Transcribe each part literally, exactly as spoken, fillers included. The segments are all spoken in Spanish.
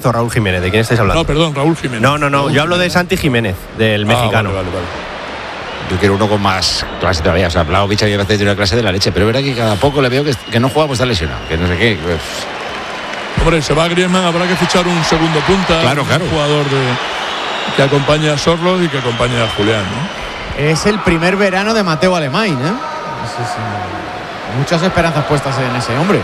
o Raúl Jiménez? ¿De quién estáis hablando? No, perdón, Raúl Jiménez. No, no, no. Raúl yo hablo Jiménez. de Santi Jiménez, del Ah, mexicano. Vale, vale, vale. Yo quiero uno con más clase todavía. O sea, Vlahovic a mí me parece una clase de la leche. Pero es verdad que cada poco le veo que, que no juega, pues está lesionado. Que no sé qué. Pues. Hombre, se va Griezmann, habrá que fichar un segundo punta. Claro, claro. Un jugador de, que acompañe a Sorloth y que acompañe a Julián, ¿no? Es el primer verano de Mateo Alemany, ¿eh? Sí, sí. Muchas esperanzas puestas en ese hombre.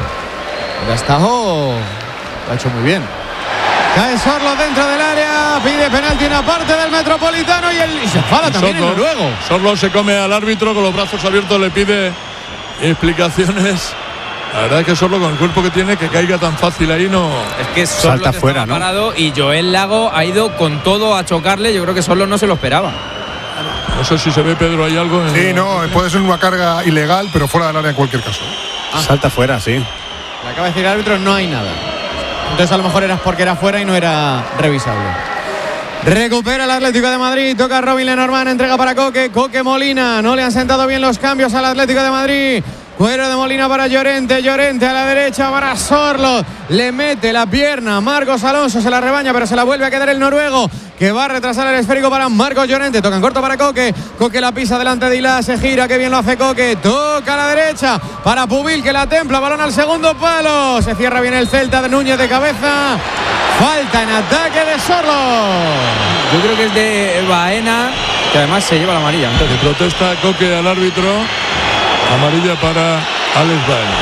El Astajo lo ha hecho muy bien. Cae Sorloth dentro del área, pide penalti una parte del Metropolitano y, el, y se enfada también el noruego. Sorloth se come al árbitro con los brazos abiertos, le pide explicaciones. La verdad es que Sorloth, con el cuerpo que tiene, que caiga tan fácil ahí, no. Es que Sorloth salta fuera, estaba ¿no? parado y Joel Lago ha ido con todo a chocarle. Yo creo que Sorloth no se lo esperaba. No sé si se ve, Pedro, hay algo en Sí, no, puede ser una carga ilegal, pero fuera del área en cualquier caso. Ah. Salta fuera, sí. Le acaba de decir el árbitro, no hay nada. Entonces a lo mejor era porque era fuera y no era revisable. Recupera el Atlético de Madrid, toca Robin Lenormand, entrega para Coque, Coque Molina, no le han sentado bien los cambios al Atlético de Madrid. Cuero de Molina para Llorente, Llorente a la derecha para Sorloth, le mete la pierna, Marcos Alonso se la rebaña pero se la vuelve a quedar el noruego, que va a retrasar el esférico para Marcos Llorente, toca en corto para Coque, Coque la pisa delante de Ilá, se gira, que bien lo hace Coque, toca a la derecha para Pubil, que la templa, balón al segundo palo, se cierra bien el Celta de Núñez de cabeza, falta en ataque de Sorloth. Yo creo que es de Baena, que además se lleva la amarilla. Le protesta Coque al árbitro. Amarilla para Alex Baena.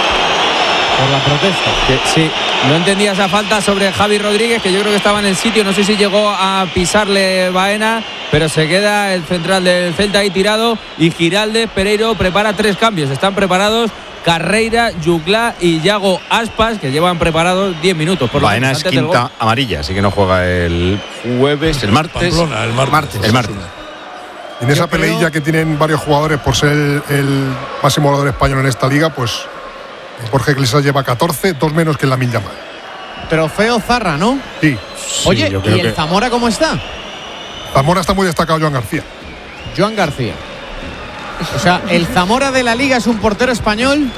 Por la protesta. Que, sí, no entendía esa falta sobre Javi Rodríguez, que yo creo que estaba en el sitio. No sé si llegó a pisarle Baena, pero se queda el central del Celta ahí tirado. Y Giraldez Pereiro prepara tres cambios. Están preparados Carreira, Yuclá y Yago Aspas, que llevan preparados diez minutos. Por Baena es quinta amarilla, así que no juega el jueves, el martes. Pamplona, el martes. martes. El martes. En esa Yo creo- peleilla que tienen varios jugadores por ser el, el máximo goleador español en esta liga, pues Jorge Iglesias lleva catorce, dos menos que en la Yamal. Trofeo Zarra, ¿no? Sí. Oye, yo creo ¿y el que- Zamora cómo está? Zamora está muy destacado, Joan García. Joan García. O sea, el Zamora de la Liga es un portero español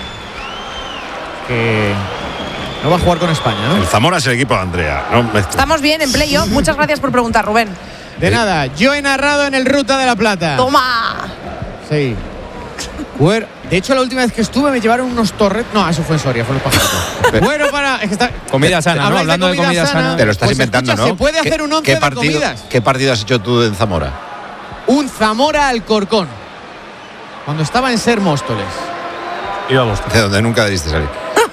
que no va a jugar con España, ¿no? El Zamora es el equipo de Andrea. ¿no? Estamos bien en playoff. Muchas gracias por preguntar, Rubén. De nada, yo he narrado en el Ruta de la Plata. Toma. Sí. Bueno, de hecho, la última vez que estuve me llevaron unos torretos. No, eso fue en Soria, fue en los pajaritos. Bueno, para. Es que está, Comida sana, ¿no? habláis Hablando de comida sana. Te lo estás Pues inventando, escucha, ¿no? se puede hacer ¿Qué- un once ¿qué de partido, comidas. ¿Qué partido has hecho tú en Zamora? Un Zamora Alcorcón. Cuando estaba en Ser Móstoles. Íbamos. De donde nunca debiste salir.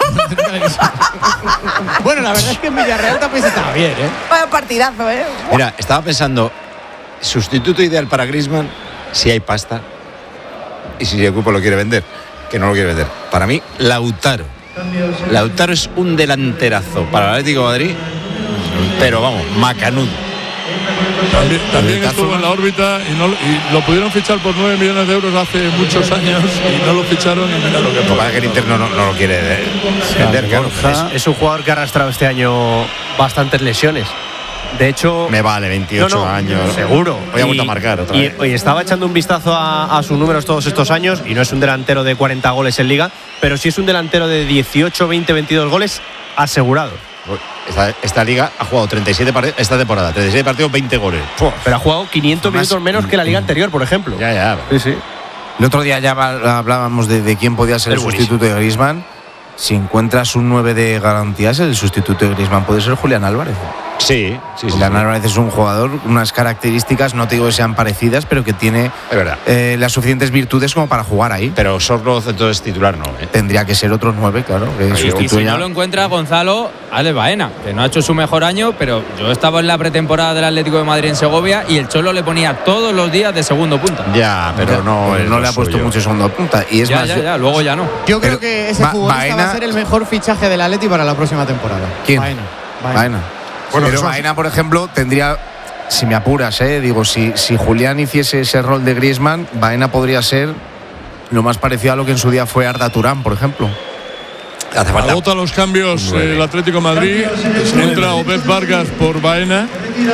Bueno, la verdad es que en Villarreal también estaba bien, ¿eh? Vaya partidazo, ¿eh? Mira, estaba pensando, sustituto ideal para Griezmann, si hay pasta y si el equipo lo quiere vender, que no lo quiere vender. Para mí, Lautaro. Lautaro es un delanterazo para el Atlético de Madrid, pero vamos, macanudo. También, también Pelotazo. estuvo en la órbita y, no, y lo pudieron fichar por nueve millones de euros hace muchos años y no lo ficharon y mira lo que Lo que fue. pasa es que el Inter no, no, no lo quiere eh, vender, claro. Es, es un jugador que ha arrastrado este año bastantes lesiones. De hecho, Me vale, veintiocho no, no, años. seguro. Hoy ha Y- vuelto a marcar otra y, vez. y estaba echando un vistazo a, a sus números todos estos años y no es un delantero de cuarenta goles en Liga, pero sí es un delantero de dieciocho, veinte, veintidós goles asegurados. Esta, esta liga ha jugado treinta y siete partidos, esta temporada, treinta y siete partidos, veinte goles. Pero ha jugado quinientos Además, minutos menos que la Liga anterior, por ejemplo. Ya, ya. Sí, sí. El otro día ya hablábamos de, de quién podía ser el Es buenísimo. sustituto de Griezmann. Si encuentras un nueve de garantías, el sustituto de Griezmann puede ser Julián Álvarez. Sí, sí, sí. Julián sí. Álvarez es un jugador, unas características, no te digo que sean parecidas, pero que tiene Es verdad. eh, las suficientes virtudes como para jugar ahí. Pero Sorloth entonces titular no, ¿eh? Tendría que ser otro nueve, claro, que Ahí, Y si sustituya. no lo encuentra Gonzalo, Alex Baena, que no ha hecho su mejor año, pero yo estaba en la pretemporada del Atlético de Madrid en Segovia y el Cholo le ponía todos los días de segundo punta. Ya, pero no, Pero es no lo le ha puesto suyo. mucho segundo punta. Y es Ya, más, ya, ya, luego ya no. Yo creo Pero que ese Ba- futbolista va Baena- a ser el mejor fichaje del Atleti para la próxima temporada. ¿Quién? Baena. Baena. Baena. Bueno, Pero eso- Baena, por ejemplo, tendría, si me apuras, eh, digo, si, si Julián hiciese ese rol de Griezmann, Baena podría ser lo más parecido a lo que en su día fue Arda Turán, por ejemplo. Hace falta. Agota los cambios eh, el Atlético de Madrid. Entra Obed Vargas por Baena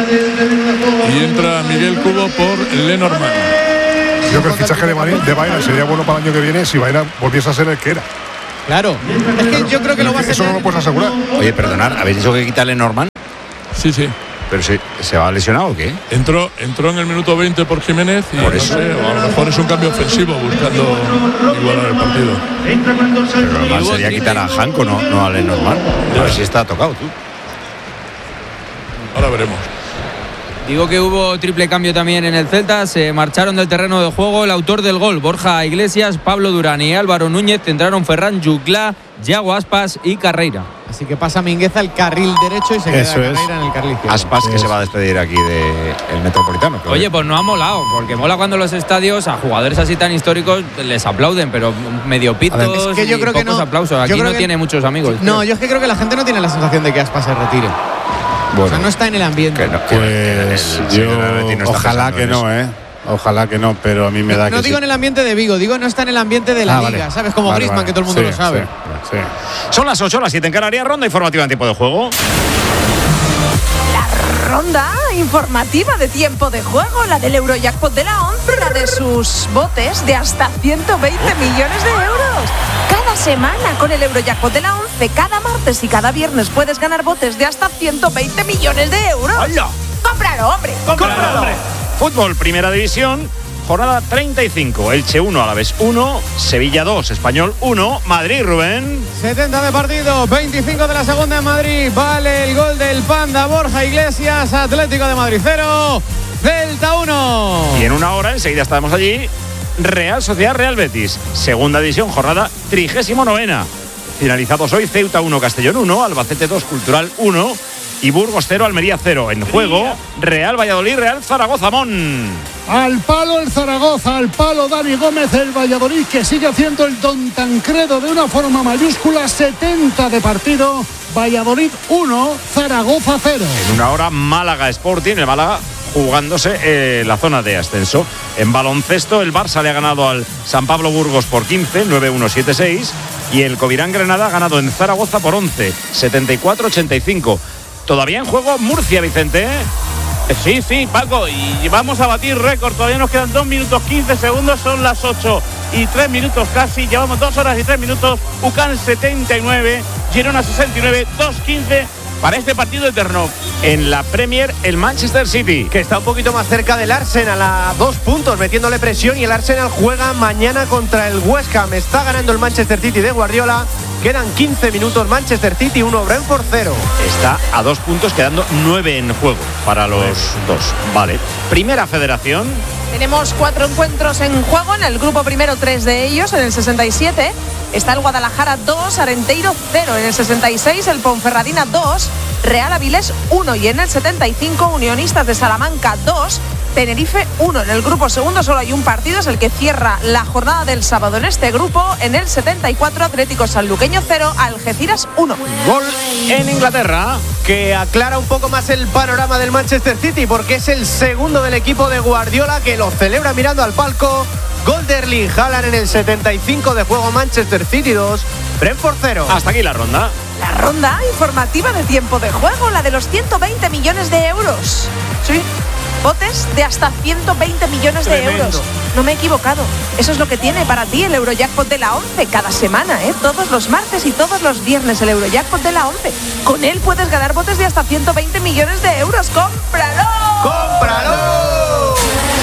y entra Miguel Cubo por Lenormand. Yo creo que el fichaje de, Baena, de Baena sería bueno para el año que viene si Baena volviese a ser el que era. Claro. Es que yo creo que lo va a Eso no ser. lo puedes asegurar. Oye, perdonad, ¿habéis dicho que quitarle Norman? Sí, sí. ¿Pero se, se va lesionado o qué? Entró, entró en el minuto veinte por Jiménez y Por no eso. sé, o a lo mejor es un cambio ofensivo buscando igualar el partido. Pero lo normal sería quitar a Janko, no, no a Lenormand. A ver si está tocado tú. Ahora veremos. Digo que hubo triple cambio también en el Celta. Se marcharon del terreno de juego el autor del gol, Borja Iglesias, Pablo Durán y Álvaro Núñez. Entraron Ferran Juclá, Yago Aspas y Carreira. Así que pasa Mingueza al carril derecho y se queda Eso es. Carreira en el carril izquierdo. Aspas que se va a despedir aquí del Metropolitano. creo. Oye, pues no ha molado, porque mola cuando los estadios a jugadores así tan históricos les aplauden, pero medio pitos A ver, es que yo y creo que pocos no- aplausos. yo Aquí creo no que- tiene muchos amigos. No, yo es que creo que la gente no tiene la sensación de que Aspas se retire. Bueno, O sea, no está en el ambiente. que no, que Pues el señor yo Atleti no está ojalá pensando que en no, eso. ¿eh? Ojalá que no, pero a mí me da No que digo sí. en el ambiente de Vigo, digo no está en el ambiente de la Ah, liga, vale. ¿sabes? Como Vale, Griezmann, vale. que todo el mundo Sí, lo sabe. sí, sí. Son las ocho, las siete en Canarias, ronda informativa en tiempo de juego. Ronda informativa de tiempo de juego, la del Eurojackpot de la once, la de sus botes de hasta ciento veinte millones de euros. Cada semana con el Eurojackpot de la once, cada martes y cada viernes puedes ganar botes de hasta ciento veinte millones de euros. ¡Hala! ¡Cómpralo, hombre! ¡Cómpralo! Fútbol, primera división, jornada treinta y cinco. Elche uno, Alavés uno, Sevilla dos, Español uno, Madrid, Rubén. setenta de partido, veinticinco de la segunda en Madrid. Vale el gol del Panda Borja Iglesias, Atlético de Madrid cero, Celta uno. Y en una hora, enseguida estamos allí, Real Sociedad Real Betis, segunda división, jornada trigésimo novena. Finalizados hoy, Ceuta uno, Castellón uno, Albacete dos, Cultural uno y Burgos cero, Almería cero. En juego, Real Valladolid, Real Zaragoza, Mon. Al palo el Zaragoza, al palo Dani Gómez, el Valladolid, que sigue haciendo el Don Tancredo de una forma mayúscula. Setenta de partido, Valladolid uno, Zaragoza cero. En una hora, Málaga Sporting, el Málaga jugándose eh, la zona de ascenso. En baloncesto, el Barça le ha ganado al San Pablo Burgos por quince, nueve uno, siete seis. Y el Covirán Granada ha ganado en Zaragoza por once, setenta y cuatro, ochenta y cinco. Todavía en juego Murcia, Vicente. Sí, sí, Paco, y vamos a batir récord. Todavía nos quedan dos minutos quince segundos, son las ocho y tres minutos casi. Llevamos dos horas y tres minutos. U C A N setenta y nueve, Girona sesenta y nueve, dos quince para este partido eterno. En la Premier, el Manchester City, que está un poquito más cerca del Arsenal a dos puntos, metiéndole presión, y el Arsenal juega mañana contra el West Ham. Está ganando el Manchester City de Guardiola. Quedan quince minutos, Manchester City uno, Brentford cero. está a dos puntos, quedando nueve en juego para los dos. Vale. Primera Federación. Tenemos cuatro encuentros en juego. En el grupo primero, tres de ellos. En el sesenta y siete está el Guadalajara dos, Arenteiro cero. En el sesenta y seis, el Ponferradina dos, Real Avilés uno. Y en el setenta y cinco, Unionistas de Salamanca dos, Tenerife uno. En el grupo segundo solo hay un partido, es el que cierra la jornada del sábado en este grupo. En el setenta y cuatro, Atlético Sanluqueño cero, Algeciras uno. Gol en Inglaterra, que aclara un poco más el panorama del Manchester City, porque es el segundo del equipo de Guardiola, que lo celebra mirando al palco. Gol de Erling Haaland en el setenta y cinco de juego, Manchester City dos, Brentford cero. Hasta aquí la ronda. La ronda informativa de tiempo de juego, la de los ciento veinte millones de euros. Sí, botes de hasta ciento veinte millones de Tremendo. euros. No me he equivocado. Eso es lo que tiene para ti el Eurojackpot de la once cada semana, ¿eh? Todos los martes y todos los viernes el Eurojackpot de la once. Con él puedes ganar botes de hasta ciento veinte millones de euros. ¡Cómpralo! ¡Cómpralo!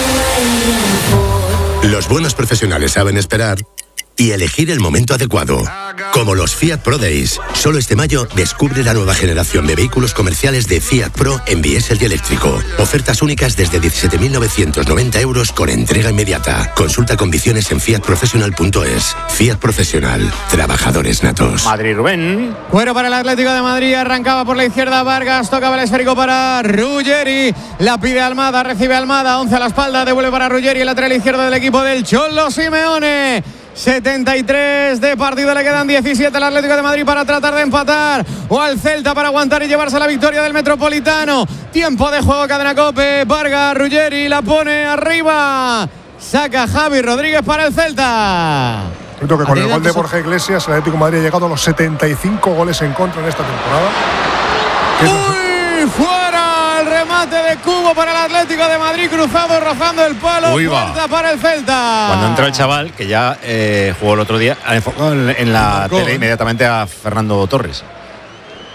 Los buenos profesionales saben esperar y elegir el momento adecuado. Como los Fiat Pro Days. Solo este mayo descubre la nueva generación de vehículos comerciales de Fiat Pro en diésel y eléctrico. Ofertas únicas desde diecisiete mil novecientos noventa euros con entrega inmediata. Consulta condiciones en fiat professional punto es. Fiat Profesional. Trabajadores natos. Madrid, Rubén. Cuero para el Atlético de Madrid, arrancaba por la izquierda Vargas, tocaba el esférico para Ruggeri, la pide Almada, recibe Almada, once a la espalda, devuelve para Ruggeri, el lateral izquierdo del equipo del Cholo Simeone. setenta y tres de partido, le quedan diecisiete al Atlético de Madrid para tratar de empatar, o al Celta para aguantar y llevarse la victoria del Metropolitano. Tiempo de juego, cadena COPE, Vargas, Ruggeri la pone arriba, saca Javi Rodríguez para el Celta. Creo que con el gol de Borja Iglesias, el Atlético de Madrid ha llegado a los setenta y cinco goles en contra en esta temporada. ¡Uy! ¡Fuera! El remate de Cubo para el Atlético de Madrid, cruzado, rozando el palo. Uy, va. Puerta para el Celta. Cuando entra el chaval, que ya eh, jugó el otro día, ha enfocado en, en la Marcó, tele ¿eh? inmediatamente a Fernando Torres.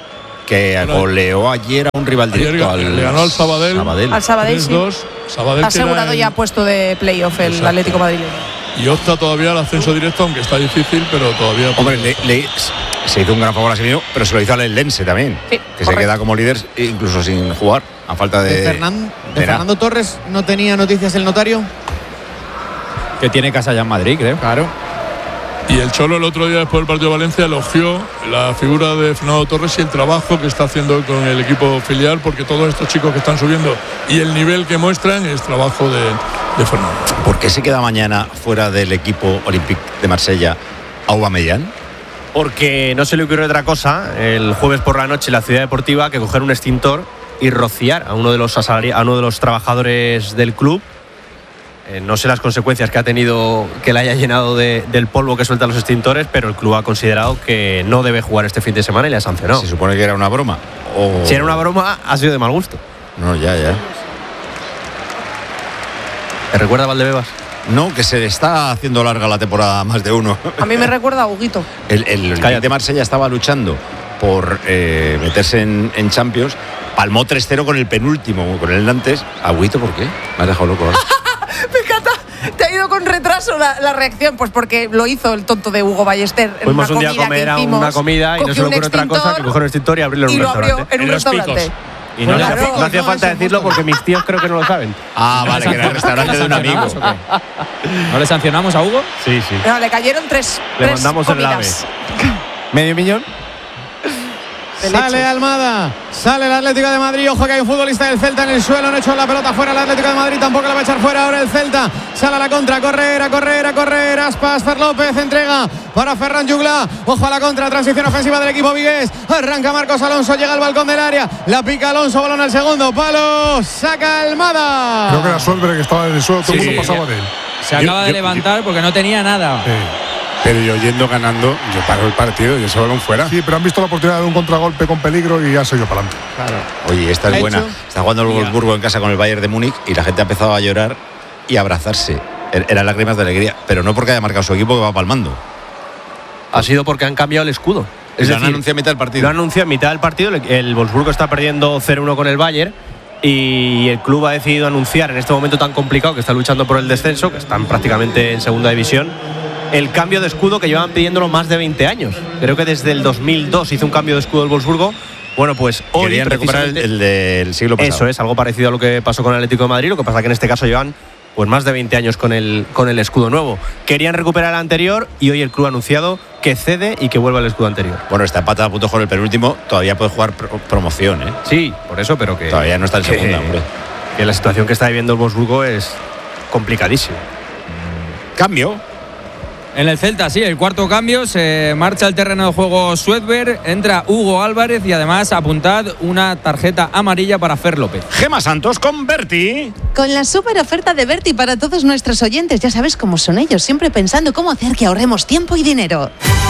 que Bueno, goleó ayer a un rival ayer directo. le Al, ganó al Sabadell. Al Sabadell, sí. tres dos. Sabadell Ha asegurado queda en- ya puesto de playoff el Exacto. Atlético madrileño. Y opta todavía al ascenso directo, aunque está difícil, pero todavía. Hombre, le, le- se hizo un gran favor a Sevilla, pero se lo hizo al Eldense también, Sí, que se correcto. queda como líder incluso sin jugar, a falta de. De, Fernan- de de nada. Fernando Torres no tenía noticias el notario. Que tiene casa ya en Madrid, creo. Claro. Y el Cholo el otro día después del partido de Valencia elogió la figura de Fernando Torres y el trabajo que está haciendo con el equipo filial, porque todos estos chicos que están subiendo y el nivel que muestran es trabajo de, de Fernando. ¿Por qué se queda mañana fuera del equipo Olympique de Marsella Aubameyang? Porque no se le ocurrió otra cosa el jueves por la noche en la Ciudad Deportiva que coger un extintor y rociar a uno de los, asalari- a uno de los trabajadores del club. Eh, no sé las consecuencias que ha tenido que le haya llenado de, del polvo que sueltan los extintores, pero el club ha considerado que no debe jugar este fin de semana y le ha sancionado. Se supone que era una broma. O... Si era una broma, ha sido de mal gusto. No, ya, ya. ¿Te recuerda a Valdebebas? No, que se le está haciendo larga la temporada a más de uno. A mí me recuerda a Huguito. El, el Olympique de Marsella estaba luchando por eh, meterse en, en Champions. Palmó tres cero con el penúltimo, con el Nantes. Agüito, ¿por qué? Me has dejado loco ahora. Me encanta. Te ha ido con retraso la, la reacción, pues porque lo hizo el tonto de Hugo Ballester. En Fuimos una un día a comida comer que a hicimos, una comida y no se cogió le un ocurre otra cosa que extintor coger un extintor y abrirlo en y un lo abrió restaurante. en un En los restaurante. Picos. Y no, No, le hace- Claro. no hacía falta decirlo porque mis tíos creo que no lo saben. Ah, vale, que era el restaurante de un amigo. ¿O qué? ¿No le sancionamos a Hugo? Sí, sí. No, le cayeron tres, Le tres mandamos el comidas. ¿Medio millón? de Sale leche. Almada, sale el Atlético de Madrid. Ojo que hay un futbolista del Celta en el suelo. No echó la pelota fuera el Atlético de Madrid. Tampoco la va a echar fuera ahora el Celta. Sale a la contra, a correr, a correr, a correr. Aspas, Fer López, entrega para Ferran Jugla. Ojo a la contra, transición ofensiva del equipo vigués. Arranca Marcos Alonso, llega al balcón del área. La pica Alonso, balón al segundo palo. Saca Almada. Creo que era Solberg que estaba en el suelo, todo el Sí, mundo pasaba ya. de él. Se acaba Yo- de yo- levantar porque no tenía nada. Eh, pero yo yendo ganando, yo paro el partido y ese balón fuera. Sí, pero han visto la oportunidad de un contragolpe con peligro y han seguido para adelante. Oye, esta es Ha buena. hecho- Está jugando el Wolfsburgo en casa con el Bayern de Múnich y la gente ha empezado a llorar y a abrazarse. Er- Eran lágrimas de alegría, pero no porque haya marcado su equipo que va palmando. Ha sido porque han cambiado el escudo. Es lo han decir, anunciado a mitad del partido. Lo han anunciado a mitad del partido. El, el Wolfsburgo está perdiendo cero uno con el Bayern y el club ha decidido anunciar en este momento tan complicado que está luchando por el descenso, que están prácticamente en segunda división, el cambio de escudo que llevan pidiéndolo más de veinte años. Creo que desde el dos mil dos hizo un cambio de escudo el Wolfsburgo. Bueno, pues hoy Querían recuperar el, precisamente- el del siglo pasado. Eso es, algo parecido a lo que pasó con el Atlético de Madrid, lo que pasa que en este caso llevan pues más de veinte años con el, con el escudo nuevo. Querían recuperar el anterior y hoy el club ha anunciado que cede y que vuelva al escudo anterior. Bueno, está empatado a puntos con el penúltimo, todavía puede jugar pro- promoción, ¿eh? Sí, por eso, pero que Todavía no está en que- segunda, hombre. que la situación que está viviendo el Wolfsburgo es complicadísima. Cambio. En el Celta, sí, el cuarto cambio, se marcha al terreno de juego Suedberg, entra Hugo Álvarez y además apuntad una tarjeta amarilla para Fer López. Gema Santos con Berti. Con la súper oferta de Berti para todos nuestros oyentes, ya sabes cómo son ellos, siempre pensando cómo hacer que ahorremos tiempo y dinero.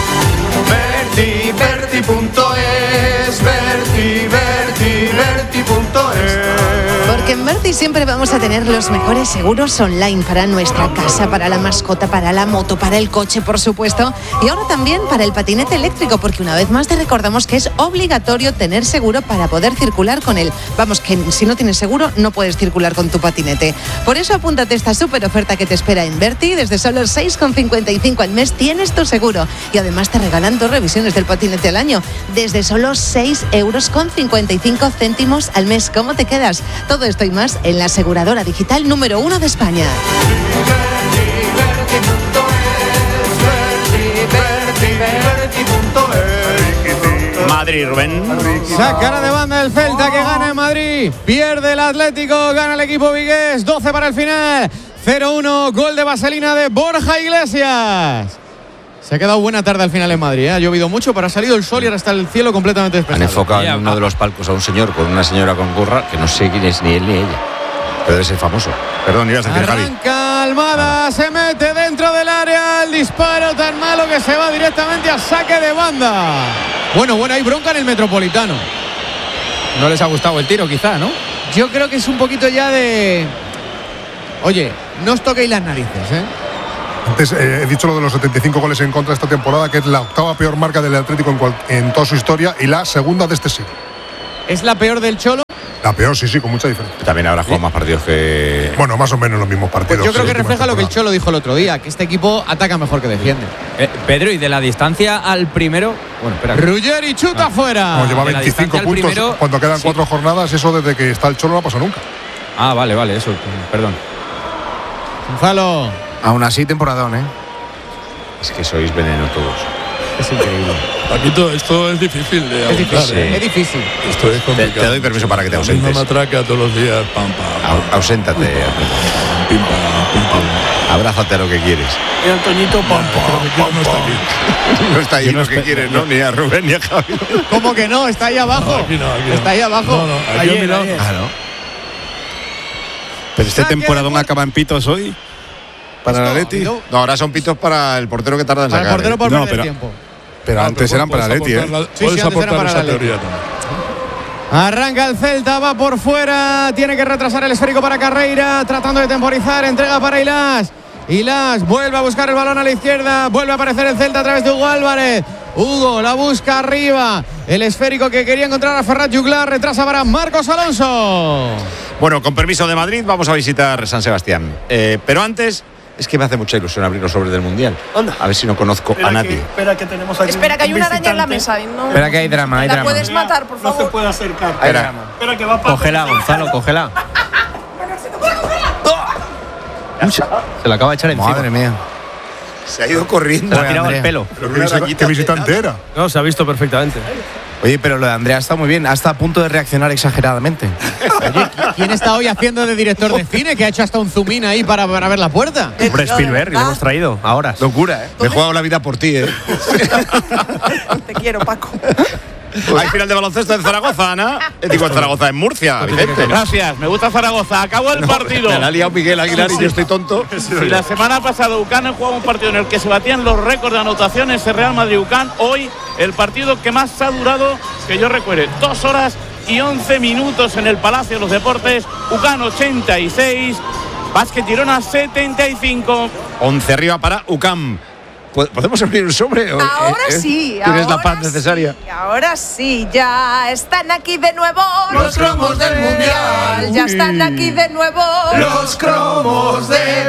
Berti, Berti punto es, Berti, Berti, Berti punto es. Porque en Berti siempre vamos a tener los mejores seguros online para nuestra casa, para la mascota, para la moto, para el coche, por supuesto. Y ahora también para el patinete eléctrico, porque una vez más te recordamos que es obligatorio tener seguro para poder circular con él. Vamos, que si no tienes seguro no puedes circular con tu patinete. Por eso apúntate esta súper oferta que te espera en Berti. Desde solo seis con cincuenta y cinco al mes tienes tu seguro. Y además te regalan dos revisiones del patinete al año. Desde solo seis euros con cincuenta y cinco céntimos al mes. ¿Cómo te quedas? Todo esto y más en la aseguradora digital número uno de España. Madrid, Rubén. Sacara de banda el Celta que gana en Madrid. Pierde el Atlético, gana el equipo vigués. doce para el final. cero uno, gol de vaselina de Borja Iglesias. Se ha quedado buena tarde al final en Madrid, ¿eh? Ha llovido mucho, pero ha salido el sol y ahora está el cielo completamente Han despejado. enfocado en uno de los palcos a un señor con una señora con gorra que no sé quién es ni él ni ella. Pero debe ser famoso. Perdón, ibas a decir Javi. Arranca Almada, se mete dentro del área, el disparo tan malo que se va directamente a saque de banda. Bueno, bueno, hay bronca en el Metropolitano. No les ha gustado el tiro, quizá, ¿no? Yo creo que es un poquito ya de... Oye, no os toquéis las narices, ¿eh? Antes eh, he dicho lo de los setenta y cinco goles en contra esta temporada, que es la octava peor marca del Atlético en, cual- en toda su historia y la segunda de este siglo. ¿Es la peor del Cholo? La peor, sí, sí, con mucha diferencia. También habrá jugado más partidos que. Bueno, más o menos los mismos partidos. Pues yo creo sí, que refleja lo que el Cholo dijo el otro día, que este equipo ataca mejor que defiende. Eh, Pedro, y de la distancia al primero. Bueno, espera. Ruggeri chuta afuera. Como lleva de la veinticinco distancia al puntos primero, cuando quedan sí. cuatro jornadas, eso desde que está el Cholo no ha pasado nunca. Ah, vale, vale, eso. Perdón. Gonzalo. Aún así, temporadón, ¿eh? Es que sois veneno todos. Es increíble. Paquito, esto es difícil de Es aguantar, difícil. ¿eh? Es difícil. Esto es Te, complicado. te doy permiso para que te La misma ausentes. matraca todos los días. Pam, pam. Au- auséntate. Pim, pam, pim, pam. Abrázate a lo que quieres. Y Antoñito, pam, Pero no está aquí. No está ahí lo que quieres, ¿no? Ni a Rubén ni a Javi. ¿Cómo que no? Está ahí abajo. No, aquí no, aquí no. Está ahí abajo. No, no, aquí Ayer, a mi lado. ayer. Ah, ¿no? Pero este Saque de temporadón puerta. acaba en pitos hoy. Para el Atleti. No, No, ahora son pitos para el portero que tarda en Para el sacar. portero ¿eh? por No, perder pero- tiempo. Pero Ah, antes pero eran para el puedes Atleti, ¿eh? aportar la- Sí, sí, Puedes antes era aportar para esa el Atleti. teoría también. Arranca el Celta, va por fuera, tiene que retrasar el esférico para Carreira, tratando de temporizar, entrega para Ilás. Ilás vuelve a buscar el balón a la izquierda, vuelve a aparecer el Celta a través de Hugo Álvarez. Hugo la busca arriba, el esférico que quería encontrar a Ferrat Juglar, retrasa para Marcos Alonso. Bueno, con permiso de Madrid, vamos a visitar San Sebastián. Eh, pero antes, es que me hace mucha ilusión abrir los sobres del Mundial. Anda. A ver si no conozco Espera a nadie. Que, espera que tenemos aquí Espera, que hay un una araña en la visitante. mesa. Y no, Espera que hay drama, hay ¿La drama. puedes matar, por No se favor? puede acercar. Espera. Espera que va para. Cógela, Gonzalo, cógela. Se la acaba de echar encima. Madre mía. Se ha ido corriendo. Se la ha tirado al pelo. Pero ¿qué, visita- qué visitante era? No, se ha visto perfectamente. Oye, pero lo de Andrea está muy bien. Hasta a punto de reaccionar exageradamente. Oye, ¿quién está hoy haciendo de director de cine que ha hecho hasta un zoom in ahí para, para ver la puerta? Hombre, Spielberg, lo hemos traído ahora. Locura, ¿eh? Me he jugado la vida por ti, ¿eh? Te quiero, Paco. Hay final de baloncesto en Zaragoza, Ana. Eh, Digo, en Zaragoza, en Murcia, Vicente. Gracias, me gusta Zaragoza. Acabó el partido. Me la ha liado Miguel Aguilar y yo estoy tonto. Si la semana pasada UCAN jugaba un partido en el que se batían los récords de anotaciones el Real Madrid-UCAN, hoy el partido que más ha durado, que yo recuerde, dos horas y once minutos en el Palacio de los Deportes. UCAN ochenta y seis, Básquet Girona setenta y cinco. once arriba para UCAM. ¿Podemos abrir un sobre? ¿O, Ahora eh, eh? sí. ¿Tienes la ahora paz necesaria? sí, ahora sí, ya están aquí de nuevo los cromos del Mundial. Ya están aquí de nuevo Los cromos de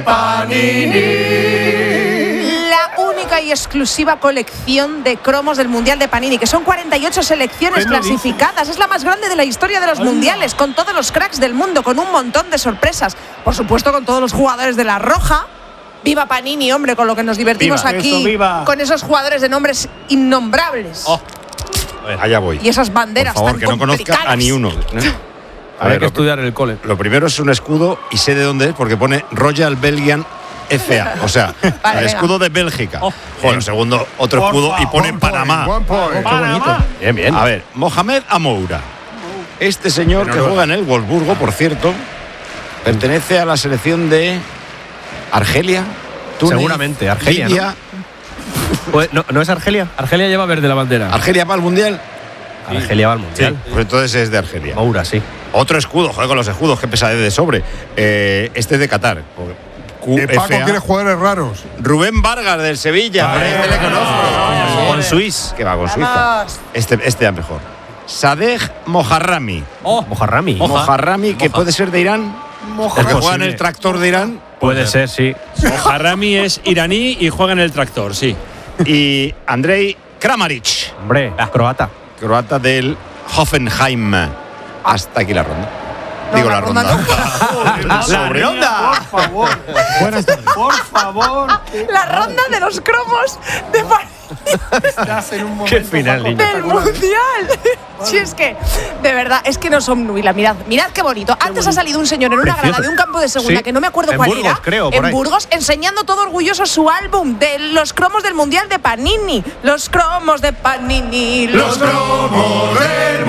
Panini. La única y exclusiva colección de cromos del Mundial de Panini, que son cuarenta y ocho selecciones clasificadas. Es la más grande de la historia de los mundiales, con todos los cracks del mundo, con un montón de sorpresas. Por supuesto, con todos los jugadores de la Roja. Viva Panini, hombre, con lo que nos divertimos Viva. aquí. Eso, viva. Con esos jugadores de nombres innombrables. Oh. Allá voy. Y esas banderas Por favor, tan que no conozca complicadas. a ni uno. ¿eh? A Hay ver, que lo, estudiar en el cole. lo primero es un escudo y sé de dónde es porque pone Royal Belgian F A. O sea, Vale, el venga. escudo de Bélgica. Bueno, segundo, otro Por escudo y favor, pone One Panamá. point, one point. Panamá. Bien, bien. A ver, Mohamed Amoura. Este señor que juega en el Wolfsburgo, por cierto, pertenece a la selección de Argelia. Túnez, Seguramente, Argelia, Libia. Pues, ¿no, ¿No es Argelia? Argelia lleva verde la bandera. ¿Argelia va al Mundial? Argelia va al Mundial. Pues entonces es de Argelia. Moura, sí. Otro escudo, joder, con los escudos, qué pesadez de sobre. Eh, este es de Qatar. Eh, Paco Q F A. quiere jugadores raros. Rubén Vargas del Sevilla. Por este le conozco. Con Suiz. Que va con Suiza. Vamos. Este, este ya mejor. Sadegh Mojarrami. Oh, Mojarrami. Mojarrami, que puede ser de Irán. El que juega en el tractor de Irán. Puede ser, sí. Mojarrami es iraní y juega en el tractor, sí. Y Andrei Kramaric, Hombre, croata. croata del Hoffenheim. Hasta aquí la ronda. No, Digo la la ronda ronda. no. La sobre. Por favor. Buenas tardes. Por favor. La ronda de los cromos de Panini Estás en un Qué momento, final, Paco, niño. del Mundial. Si es que, de verdad, es que no son nubila. Mirad, mirad qué bonito. Antes ha salido un señor en una Precioso. grada de un campo de segunda Sí. que no me acuerdo En cuál Burgos, era. creo, por en ahí. Burgos, enseñando todo orgulloso su álbum de los cromos del Mundial de Panini. Los cromos de Panini. Los cromos del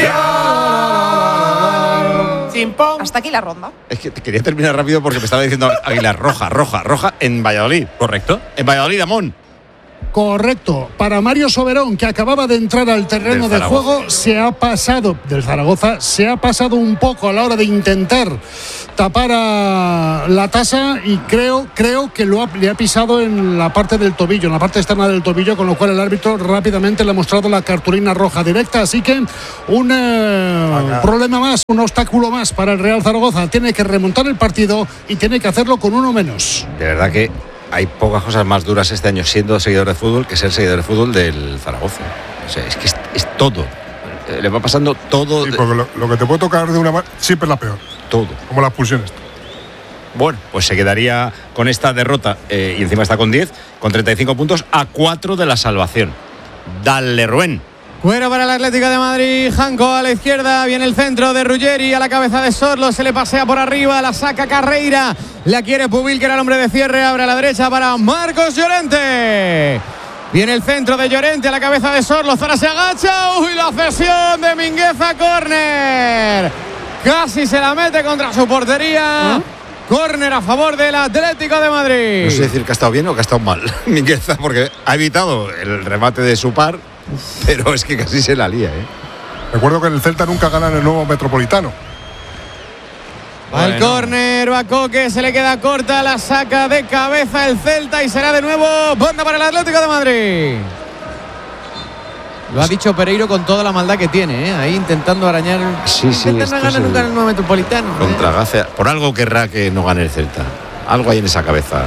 Mundial. Chimpón. Hasta aquí la ronda. Es que quería terminar rápido porque me estaba diciendo Aguilar, roja, roja, roja en Valladolid. Correcto. En Valladolid, Amón. Correcto. Para Mario Soberón, que acababa de entrar al terreno de juego, se ha pasado, del Zaragoza, se ha pasado un poco a la hora de intentar tapar a la tasa y creo, creo que lo ha, le ha pisado en la parte del tobillo, en la parte externa del tobillo, con lo cual el árbitro rápidamente le ha mostrado la cartulina roja directa. Así que un eh, problema más, un obstáculo más para el Real Zaragoza. Tiene que remontar el partido y tiene que hacerlo con uno menos. De verdad que hay pocas cosas más duras este año siendo seguidor de fútbol que ser seguidor de fútbol del Zaragoza. O sea, es que es, es todo. Le va pasando todo. Sí, porque lo, lo que te puede tocar de una mano siempre es la peor. Todo. Como las pulsiones. Bueno, pues se quedaría con esta derrota eh, y encima está con diez, con treinta y cinco puntos a cuatro de la salvación. Dale, Rubén. Fuera para el Atlético de Madrid, Janko a la izquierda, viene el centro de Ruggeri a la cabeza de Sorlo, se le pasea por arriba, la saca Carreira, la quiere Pubil, que era el hombre de cierre, abre a la derecha para Marcos Llorente. Viene el centro de Llorente a la cabeza de Sorlo, Zara se agacha, uy, la cesión de Mingueza, córner. Casi se la mete contra su portería. ¿Ah? Córner a favor del Atlético de Madrid. No sé decir que ha estado bien o que ha estado mal Mingueza, porque ha evitado el remate de su par, pero es que casi se la lía, ¿eh? Recuerdo que en el Celta nunca ganan el nuevo Metropolitano. Al bueno. Córner, va Coque, se le queda corta, la saca de cabeza el Celta y será de nuevo banda para el Atlético de Madrid. Lo ha dicho Pereiro con toda la maldad que tiene, ¿eh? Ahí intentando arañar. Sí, sí. Intenta no ganar nunca en el nuevo Metropolitano. Contra ¿eh? Gaza. Por algo querrá que no gane el Celta. Algo hay en esa cabeza.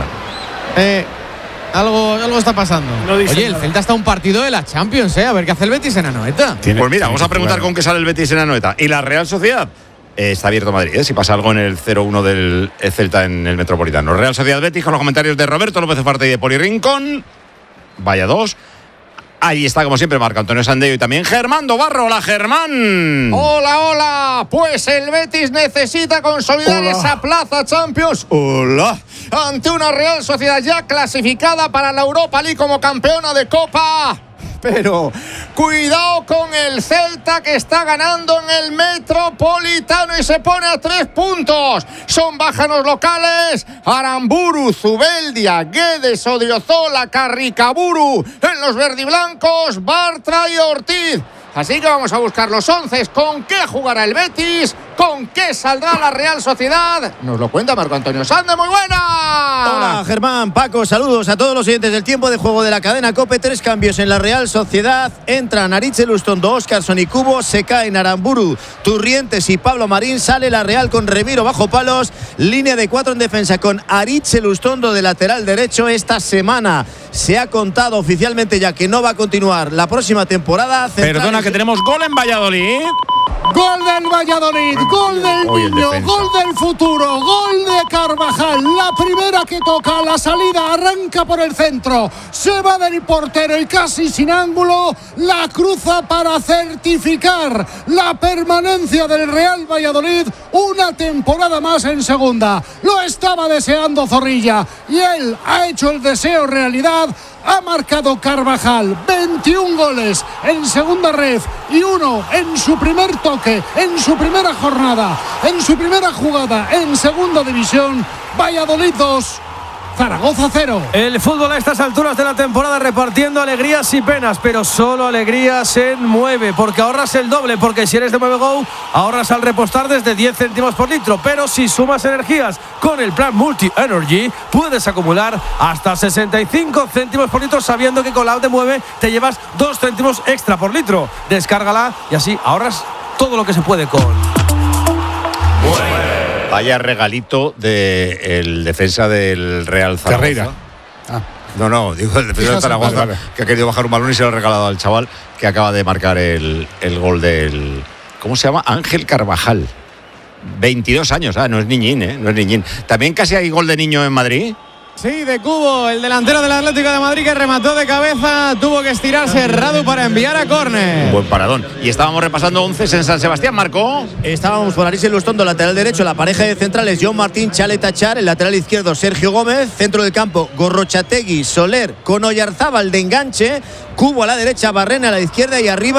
Eh, algo, algo está pasando. No Oye, nada. el Celta está a un partido de la Champions, ¿eh? A ver qué hace el Betis en Anoeta. Pues mira, vamos a preguntar con qué sale el Betis en Anoeta. ¿Y la Real Sociedad? Eh, está abierto Madrid, ¿eh? Si pasa algo en el cero uno del Celta en el Metropolitano. Real Sociedad Betis con los comentarios de Roberto López Ufarte y de Poli Rincón. Vaya dos. Ahí está, como siempre, Marco Antonio Sandeo y también Germán Dobarro. Hola, Germán. Hola, hola. Pues el Betis necesita consolidar hola. esa plaza Champions. Hola. Ante una Real Sociedad ya clasificada para la Europa League como campeona de Copa. Pero cuidado con el Celta, que está ganando en el Metropolitano y se pone a tres puntos. Son bajanos locales: Aramburu, Zubeldia, Guedes, Odriozola, Carricaburu. En los verdiblancos, Bartra y Ortiz. Así que vamos a buscar los once. ¿Con qué jugará el Betis? ¿Con qué saldrá la Real Sociedad? Nos lo cuenta Marco Antonio Sande. ¡Muy buena! Hola, Germán, Paco, saludos a todos los oyentes del tiempo de juego de la cadena COPE. Tres cambios en la Real Sociedad. Entran Aritz Lustondo, Óscarson y Cubo. Se caen Aramburu, Turrientes y Pablo Marín. Sale la Real con Remiro bajo palos. Línea de cuatro en defensa con Aritz Lustondo de lateral derecho. Esta semana se ha contado oficialmente ya que no va a continuar la próxima temporada. Perdona, que tenemos gol en Valladolid. Gol del Valladolid, gol del Hoy el niño, defensa. gol del futuro, gol de Carvajal. La primera que toca, la salida, arranca por el centro, se va del portero y casi sin ángulo la cruza para certificar la permanencia del Real Valladolid una temporada más en segunda. Lo estaba deseando Zorrilla y él ha hecho el deseo realidad. Ha marcado Carvajal veintiún goles en segunda ref y uno en su primer toque, en su primera jornada, en su primera jugada en segunda división. Valladolid dos, Zaragoza cero. El fútbol a estas alturas de la temporada repartiendo alegrías y penas, pero solo alegrías en Mueve, porque ahorras el doble, porque si eres de Mueve Go, ahorras al repostar desde diez céntimos por litro, pero si sumas energías con el plan Multi Energy, puedes acumular hasta sesenta y cinco céntimos por litro, sabiendo que con la app de Mueve te llevas dos céntimos extra por litro. Descárgala y así ahorras todo lo que se puede con Mueve. Vaya regalito del de defensa del Real Zaragoza. Carreira. Ah. No, no, digo el defensa de Zaragoza, vale, vale. Que ha querido bajar un balón y se lo ha regalado al chaval que acaba de marcar el, el gol del... ¿Cómo se llama? Ángel Carvajal. veintidós años, ah, no es niñín, ¿eh? No es niñín. ¿También casi hay gol de niño en Madrid? Sí, de Cubo, el delantero del Atlético de Madrid, que remató de cabeza, tuvo que estirarse Radu para enviar a córner. Un buen paradón. Y estábamos repasando once en San Sebastián, Marco. Estábamos con Aritz Lustondo, lateral derecho, la pareja de centrales, John Martín, Chale Tachar, el lateral izquierdo, Sergio Gómez, centro del campo, Gorrochategui, Soler, con Oyarzábal de enganche, Cubo a la derecha, Barrena a la izquierda y arriba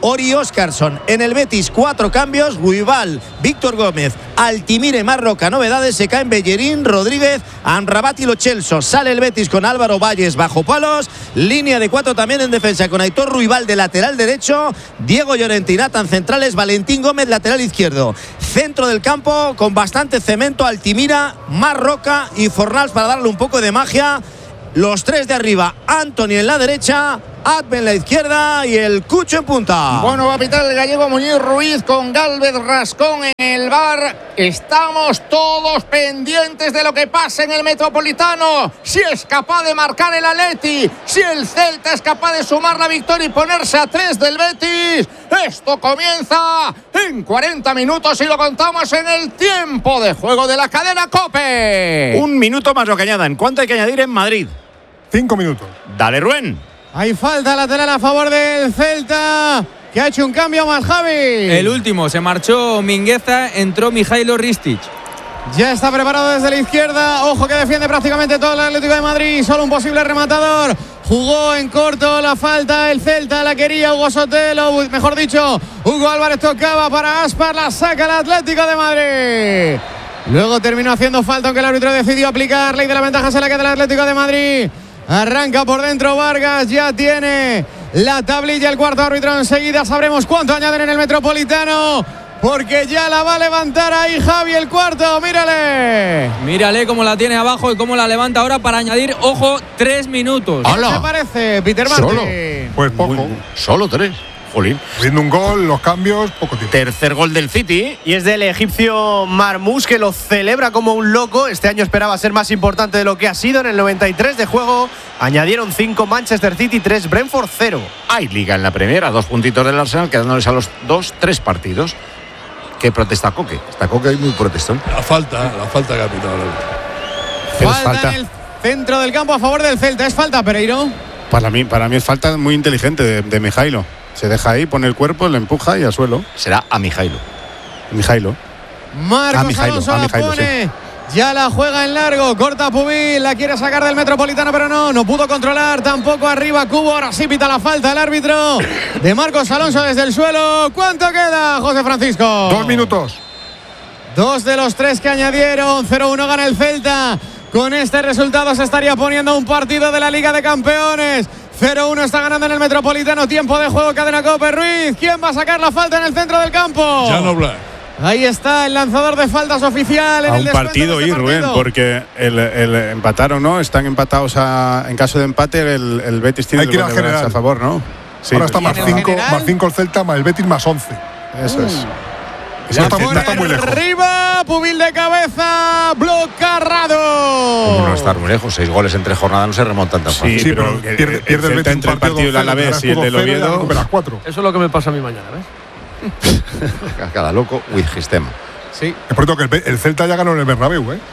Ori Óscarson. En el Betis, cuatro cambios: Guibal, Víctor Gómez, Altimire, Marroca. Novedades: se caen Bellerín, Rodríguez, Amrabat y Lo Celso. Sale el Betis con Álvaro Valles bajo palos. Línea de cuatro también en defensa con Aitor Ruibal de lateral derecho, Diego Llorente y Nathan centrales, Valentín Gómez lateral izquierdo. Centro del campo con bastante cemento: Altimira, Marroca y Fornals para darle un poco de magia. Los tres de arriba, Anthony en la derecha, Adve en la izquierda y el Cucho en punta. Bueno, va a pitar el gallego Muñiz Ruiz con Gálvez Rascón en el bar. Estamos todos pendientes de lo que pasa en el Metropolitano. Si es capaz de marcar el Atleti, si el Celta es capaz de sumar la victoria y ponerse a tres del Betis. Esto comienza en cuarenta minutos y lo contamos en el tiempo de juego de la cadena COPE. Un minuto más lo que añadan. ¿Cuánto hay que añadir en Madrid? Cinco minutos. Dale, Rubén. Hay falta lateral a favor del Celta, que ha hecho un cambio más, Javi. El último, se marchó Mingueza, entró Mijailo Ristic. Ya está preparado desde la izquierda. Ojo que defiende prácticamente todo el Atlético de Madrid. Solo un posible rematador. Jugó en corto la falta. El Celta la quería Hugo Sotelo. Mejor dicho, Hugo Álvarez tocaba para Aspar. La saca el Atlético de Madrid. Luego terminó haciendo falta, aunque el árbitro decidió aplicar. Ley de la ventaja se la queda el Atlético de Madrid. Arranca por dentro Vargas. Ya tiene la tablilla el cuarto árbitro. Enseguida sabremos cuánto añaden en el Metropolitano, porque ya la va a levantar ahí Javi el cuarto. Mírale. Mírale cómo la tiene abajo y cómo la levanta ahora para añadir, ojo, tres minutos. ¿Qué te parece, Peter Martin? Solo. Pues poco. Muy, solo tres. Jolín. Viendo un gol, los cambios, poco tiempo. Tercer gol del City. Y es del egipcio Marmous, que lo celebra como un loco. Este año esperaba ser más importante de lo que ha sido. En el noventa y tres de juego añadieron cinco Manchester City, tres Brentford, cero. Hay liga en la Primera, dos puntitos del Arsenal, quedándoles a los dos tres partidos. ¿Qué protesta Coque? Está Coque ahí muy protestón. La falta, la falta capital. Falta, falta en el centro del campo a favor del Celta. ¿Es falta, Pereiro? Para mí, para mí es falta muy inteligente de, de Mijailo. Se deja ahí, pone el cuerpo, le empuja y al suelo. Será a Mijailo. Mijailo. Marcos a Mijailo, Alonso a Mijailo, la pone. Sí. Ya la juega en largo. Corta Pubil. La quiere sacar del Metropolitano, pero no. No pudo controlar. Tampoco arriba Cubo. Ahora sí pita la falta el árbitro de Marcos Alonso desde el suelo. ¿Cuánto queda, José Francisco? Dos minutos. Dos de los tres que añadieron. cero uno gana el Celta. Con este resultado se estaría poniendo un partido de la Liga de Campeones. cero uno está ganando en el Metropolitano. Tiempo de juego, cadena COPE. Ruiz, ¿quién va a sacar la falta en el centro del campo? Jan Oblak. Ahí está el lanzador de faltas oficial en a el un partido y Rubén, porque el, el empataron, ¿no? Están empatados a, en caso de empate el, el Betis tiene Hay que ir al general a favor, ¿no? Sí, ahora está más cinco, más cinco el Celta, más el Betis más once. Eso uh. es. No está, no está muy lejos. Arriba, Pubil de cabeza, blocarrado. Como no estar muy lejos, seis goles entre jornadas no se remontan tan fácil. Sí, sí, pero, pero pierde, pierde el Celta entre el partido del Alavés y el del Oviedo. Eso es lo que me pasa a mí mañana, ¿ves? Cada loco, with his tema. Sí. Es por cierto que el, el Celta ya ganó en el Bernabéu, ¿eh?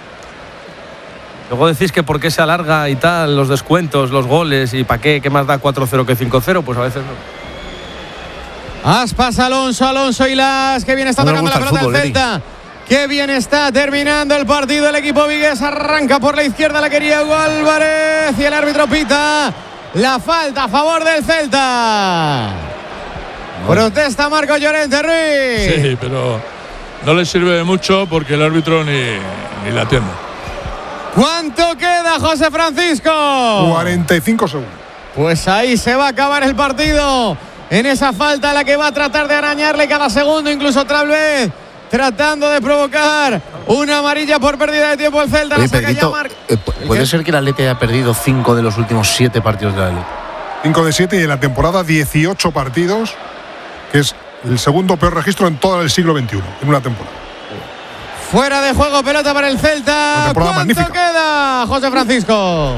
Luego decís que por qué se alarga y tal, los descuentos, los goles y para qué, qué más da cuatro cero que cinco cero, pues a veces no. Aspas, Alonso, Alonso y Las. Que bien está no tocando la pelota del Celta. Qué bien está terminando el partido el equipo vigués. Arranca por la izquierda, la quería Hugo Álvarez. Y el árbitro pita la falta a favor del Celta. No. Protesta Marco Llorente, Ruiz. Sí, pero no le sirve de mucho porque el árbitro ni, ni la atiende. ¿Cuánto queda, José Francisco? cuarenta y cinco segundos. Pues ahí se va a acabar el partido. En esa falta la que va a tratar de arañarle cada segundo, incluso otra vez tratando de provocar una amarilla por pérdida de tiempo el Celta. Oye, Pedrito, eh, ¿puede ser que el Atleti haya perdido cinco de los últimos siete partidos del Atleti? cinco de siete y en la temporada dieciocho partidos, que es el segundo peor registro en todo el siglo veintiuno, en una temporada. Fuera de juego, pelota para el Celta. ¿Cuánto magnífica. queda, José Francisco?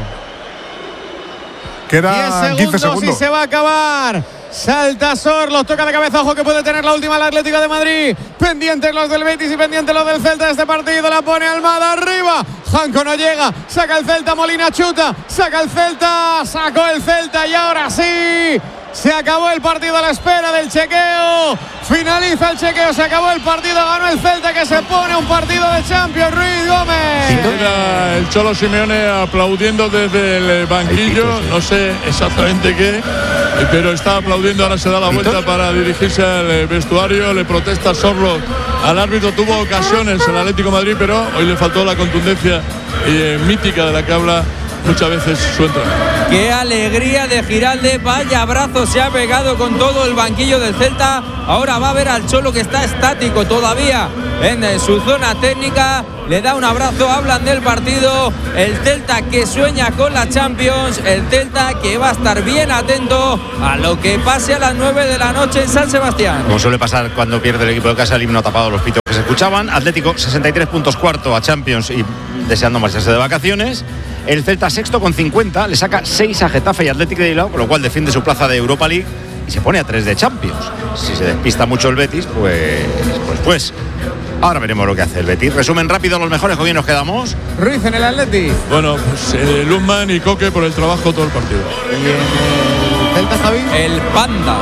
Queda quince segundos y se va a acabar. Salta Sorlos, toca de cabeza, ojo que puede tener la última el Atlético de Madrid. Pendientes los del Betis y pendientes los del Celta de este partido. La pone Almada arriba. Janko no llega, saca el Celta, Molina chuta, saca el Celta, sacó el Celta y ahora sí Se acabó el partido a la espera del chequeo. Finaliza el chequeo, se acabó el partido. Ganó el Celta, que se pone un partido de Champions. Ruiz Gómez. Era el Cholo Simeone aplaudiendo desde el banquillo. No sé exactamente qué, pero está aplaudiendo. Ahora se da la vuelta para dirigirse al vestuario. Le protesta Sorlo al árbitro. Tuvo ocasiones el Atlético de Madrid, pero hoy le faltó la contundencia eh, mítica de la que habla muchas veces su entrada. Qué alegría de Giralde, vaya abrazo se ha pegado con todo el banquillo del Celta. Ahora va a ver al Cholo, que está estático todavía en su zona técnica. Le da un abrazo, hablan del partido. El Celta que sueña con la Champions, el Celta que va a estar bien atento a lo que pase a las nueve de la noche en San Sebastián. Como suele pasar cuando pierde el equipo de casa, el himno ha tapado los pitos que se escuchaban. Atlético sesenta y tres puntos, cuarto a Champions y deseando marcharse de vacaciones. El Celta sexto con cincuenta, le saca seis a Getafe y Atlético de Bilbao, con lo cual defiende su plaza de Europa League y se pone a tres de Champions. Si se despista mucho el Betis, pues pues pues ahora veremos lo que hace el Betis. Resumen rápido los mejores, con quién nos quedamos. Ruiz en el Atleti. Bueno, pues eh, Luzman y Coque por el trabajo todo el partido. Y en el Celta, Javi. El Panda.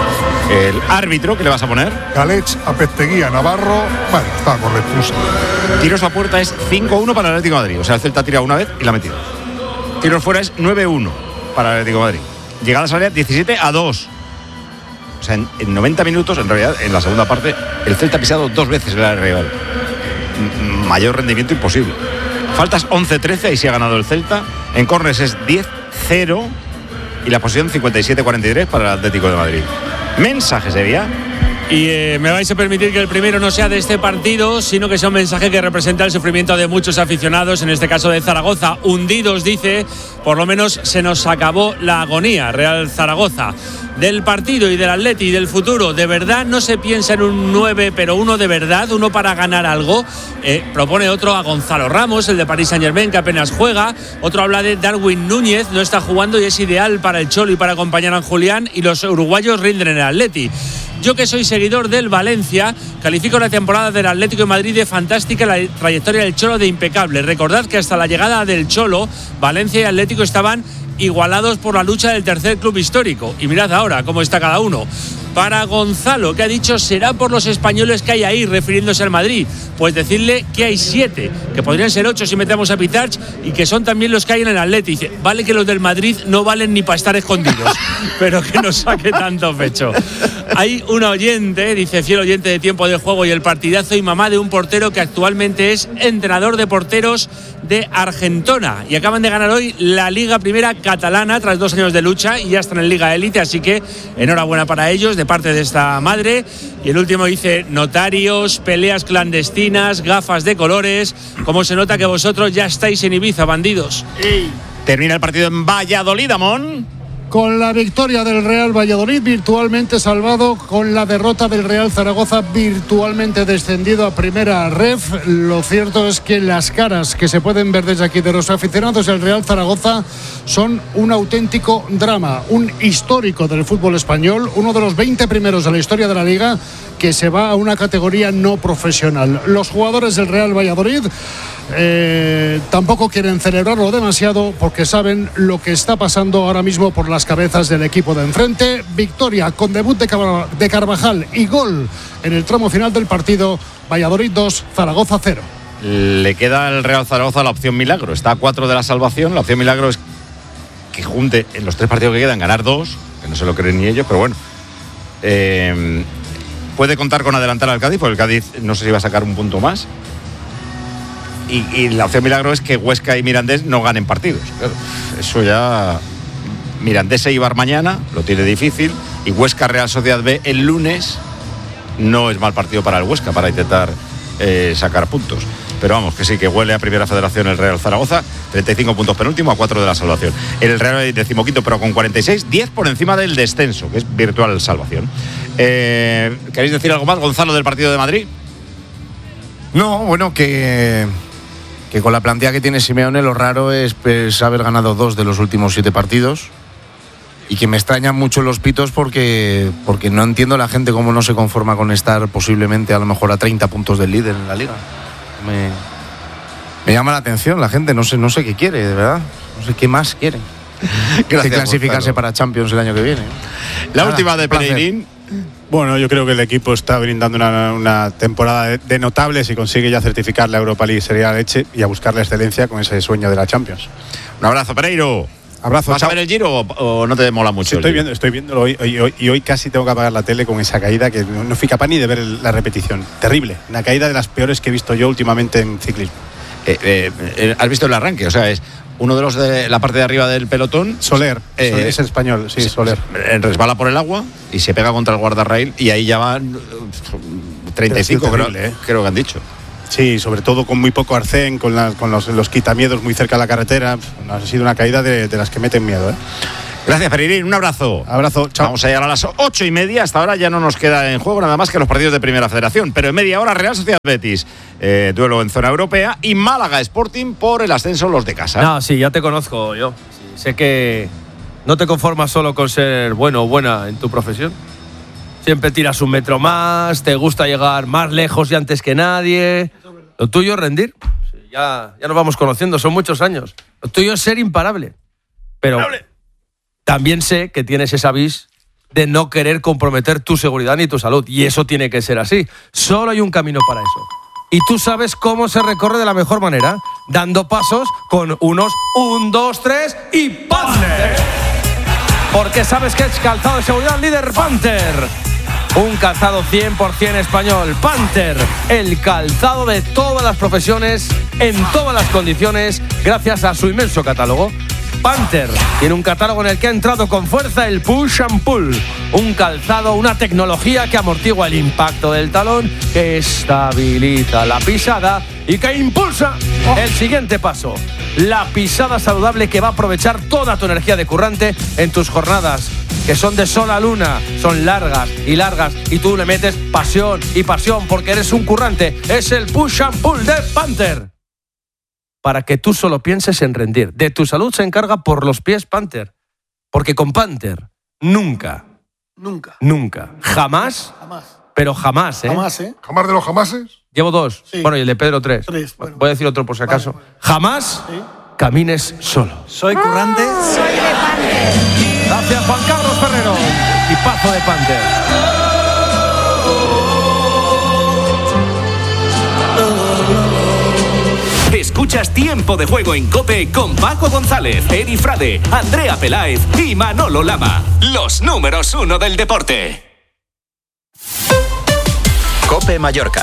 El árbitro, ¿qué le vas a poner? Galech, Apesteguía, Navarro. Bueno, está correcto. Tiros a puerta es cinco uno para el Atlético de Madrid. O sea, el Celta ha tirado una vez y la ha metido. Tiros fuera es nueve uno para el Atlético de Madrid. Llegadas a área diecisiete a dos. O sea, en, en noventa minutos, en realidad, en la segunda parte, el Celta ha pisado dos veces el área rival. M- mayor rendimiento imposible. Faltas once trece y se ha ganado el Celta. En córners es diez cero y la posición cincuenta y siete cuarenta y tres para el Atlético de Madrid. Mensajes de vía. Y eh, me vais a permitir que el primero no sea de este partido, sino que sea un mensaje que representa el sufrimiento de muchos aficionados, en este caso de Zaragoza. Hundidos, dice, por lo menos se nos acabó la agonía. Real Zaragoza. Del partido y del Atleti y del futuro, ¿de verdad no se piensa en un nueve, pero uno de verdad, uno para ganar algo? Eh, propone otro a Gonzalo Ramos, el de Paris Saint-Germain, que apenas juega. Otro habla de Darwin Núñez, no está jugando y es ideal para el Cholo y para acompañar a Julián, y los uruguayos rinden en el Atleti. Yo, que soy seguidor del Valencia, califico la temporada del Atlético de Madrid de fantástica, la trayectoria del Cholo de impecable. Recordad que hasta la llegada del Cholo, Valencia y Atlético estaban igualados por la lucha del tercer club histórico. Y mirad ahora cómo está cada uno. Para Gonzalo, que ha dicho será por los españoles que hay ahí, refiriéndose al Madrid, pues decirle que hay siete, que podrían ser ocho si metemos a Pitarch, y que son también los que hay en el Atleti. Dice, vale que los del Madrid no valen ni para estar escondidos, pero que no saque tanto pecho. Hay un oyente, dice fiel oyente de Tiempo de Juego y el partidazo, y mamá de un portero que actualmente es entrenador de porteros de Argentona, y acaban de ganar hoy la Liga Primera Catalana tras dos años de lucha y ya están en Liga Élite, así que enhorabuena para ellos de parte de esta madre. Y el último dice, notarios, peleas clandestinas, gafas de colores, como se nota que vosotros ya estáis en Ibiza, bandidos. Ey. Termina el partido en Valladolid, Amón. Con la victoria del Real Valladolid virtualmente salvado, con la derrota del Real Zaragoza virtualmente descendido a primera ref. Lo cierto es que las caras que se pueden ver desde aquí de los aficionados del Real Zaragoza son un auténtico drama, un histórico del fútbol español, uno de los veinte primeros de la historia de la Liga que se va a una categoría no profesional. Los jugadores del Real Valladolid eh, tampoco quieren celebrarlo demasiado porque saben lo que está pasando ahora mismo por las cabezas del equipo de enfrente. Victoria con debut de, Car- de Carvajal y gol en el tramo final del partido. Valladolid dos, Zaragoza cero. Le queda al Real Zaragoza la opción milagro. Está a cuatro de la salvación. La opción milagro es que junte en los tres partidos que quedan ganar dos, que no se lo creen ni ellos, pero bueno. Eh, puede contar con adelantar al Cádiz, porque el Cádiz no sé si va a sacar un punto más. Y, y la opción milagro es que Huesca y Mirandés no ganen partidos. Claro, eso ya. Mirandés e Eibar mañana, lo tiene difícil. Y Huesca Real Sociedad B el lunes. No es mal partido para el Huesca para intentar eh, sacar puntos. Pero vamos, que sí, que huele a Primera Federación el Real Zaragoza. treinta y cinco puntos penúltimo, a cuatro de la salvación. El Real decimoquinto, pero con cuarenta y seis, diez por encima del descenso, que es virtual salvación. Eh, ¿Queréis decir algo más, Gonzalo, del partido de Madrid? No, bueno, que, que con la plantilla que tiene Simeone, lo raro es pues, haber ganado dos de los últimos siete partidos. Y que me extrañan mucho los pitos porque, porque no entiendo la gente cómo no se conforma con estar posiblemente a lo mejor a treinta puntos del líder en la liga. Me, me llama la atención la gente, no sé, no sé qué quiere, de verdad. No sé qué más quiere. Gracias que clasificarse para Champions el año que viene. La Nada, última de Pereirín. Bueno, yo creo que el equipo está brindando una, una temporada de, de notables y consigue ya certificar la Europa League, sería la leche, y a buscar la excelencia con ese sueño de la Champions. Un abrazo, Pereiro. Abrazo. ¿Vas chao. a ver el Giro o, o no te mola mucho? Sí, estoy viendo, estoy viéndolo hoy, hoy, hoy y hoy casi tengo que apagar la tele con esa caída que no, no fui capaz ni de ver el, la repetición. Terrible, una caída de las peores que he visto yo últimamente en ciclismo. Eh, eh, eh, ¿Has visto el arranque? O sea, es uno de los de la parte de arriba del pelotón. Soler, eh, es el español, sí, Soler. Resbala por el agua y se pega contra el guardarrail y ahí ya van treinta y cinco, creo, eh. creo que han dicho. Sí, sobre todo con muy poco arcén, con, la, con los, los quitamientos muy cerca de la carretera. Ha sido una caída de, de las que meten miedo, ¿eh? Gracias, Pereirín. Un abrazo. Abrazo, chao. Vamos a llegar a las ocho y media. Hasta ahora ya no nos queda en juego nada más que los partidos de Primera Federación. Pero en media hora, Real Sociedad Betis, eh, duelo en zona europea, y Málaga Sporting por el ascenso, los de casa. No, sí, ya te conozco yo. Sí, sé que no te conformas solo con ser bueno o buena en tu profesión. Siempre tiras un metro más, te gusta llegar más lejos y antes que nadie. Lo tuyo es rendir. Sí, ya, ya nos vamos conociendo, son muchos años. Lo tuyo es ser imparable. Pero también sé que tienes esa vis de no querer comprometer tu seguridad ni tu salud. Y eso tiene que ser así. Solo hay un camino para eso. Y tú sabes cómo se recorre de la mejor manera. Dando pasos con unos un, dos, tres y ¡Panther! Porque sabes que es calzado de seguridad líder Panther. Un calzado cien por ciento español. Panther, el calzado de todas las profesiones, en todas las condiciones, gracias a su inmenso catálogo. Panther tiene un catálogo en el que ha entrado con fuerza el push and pull. Un calzado, una tecnología que amortigua el impacto del talón, que estabiliza la pisada y que impulsa el siguiente paso. La pisada saludable que va a aprovechar toda tu energía de currante en tus jornadas, que son de sol a luna, son largas y largas, y tú le metes pasión y pasión porque eres un currante. Es el push and pull de Panther. Para que tú solo pienses en rendir. De tu salud se encarga por los pies Panther. Porque con Panther, nunca, nunca, nunca, jamás, jamás, pero jamás, ¿eh? Jamás, ¿eh? ¿Jamás de los jamases? Llevo dos. Sí. Bueno, y el de Pedro tres. Tres, bueno. Voy a decir otro por si acaso. Vale, vale. Jamás Sí. camines solo. Soy currante. Soy de Panther. Gracias, Juan Carlos Ferrero. Tipazo de Panther. Escuchas Tiempo de Juego en COPE con Paco González, Eri Frade, Andrea Peláez y Manolo Lama. Los números uno del deporte. COPE Mallorca.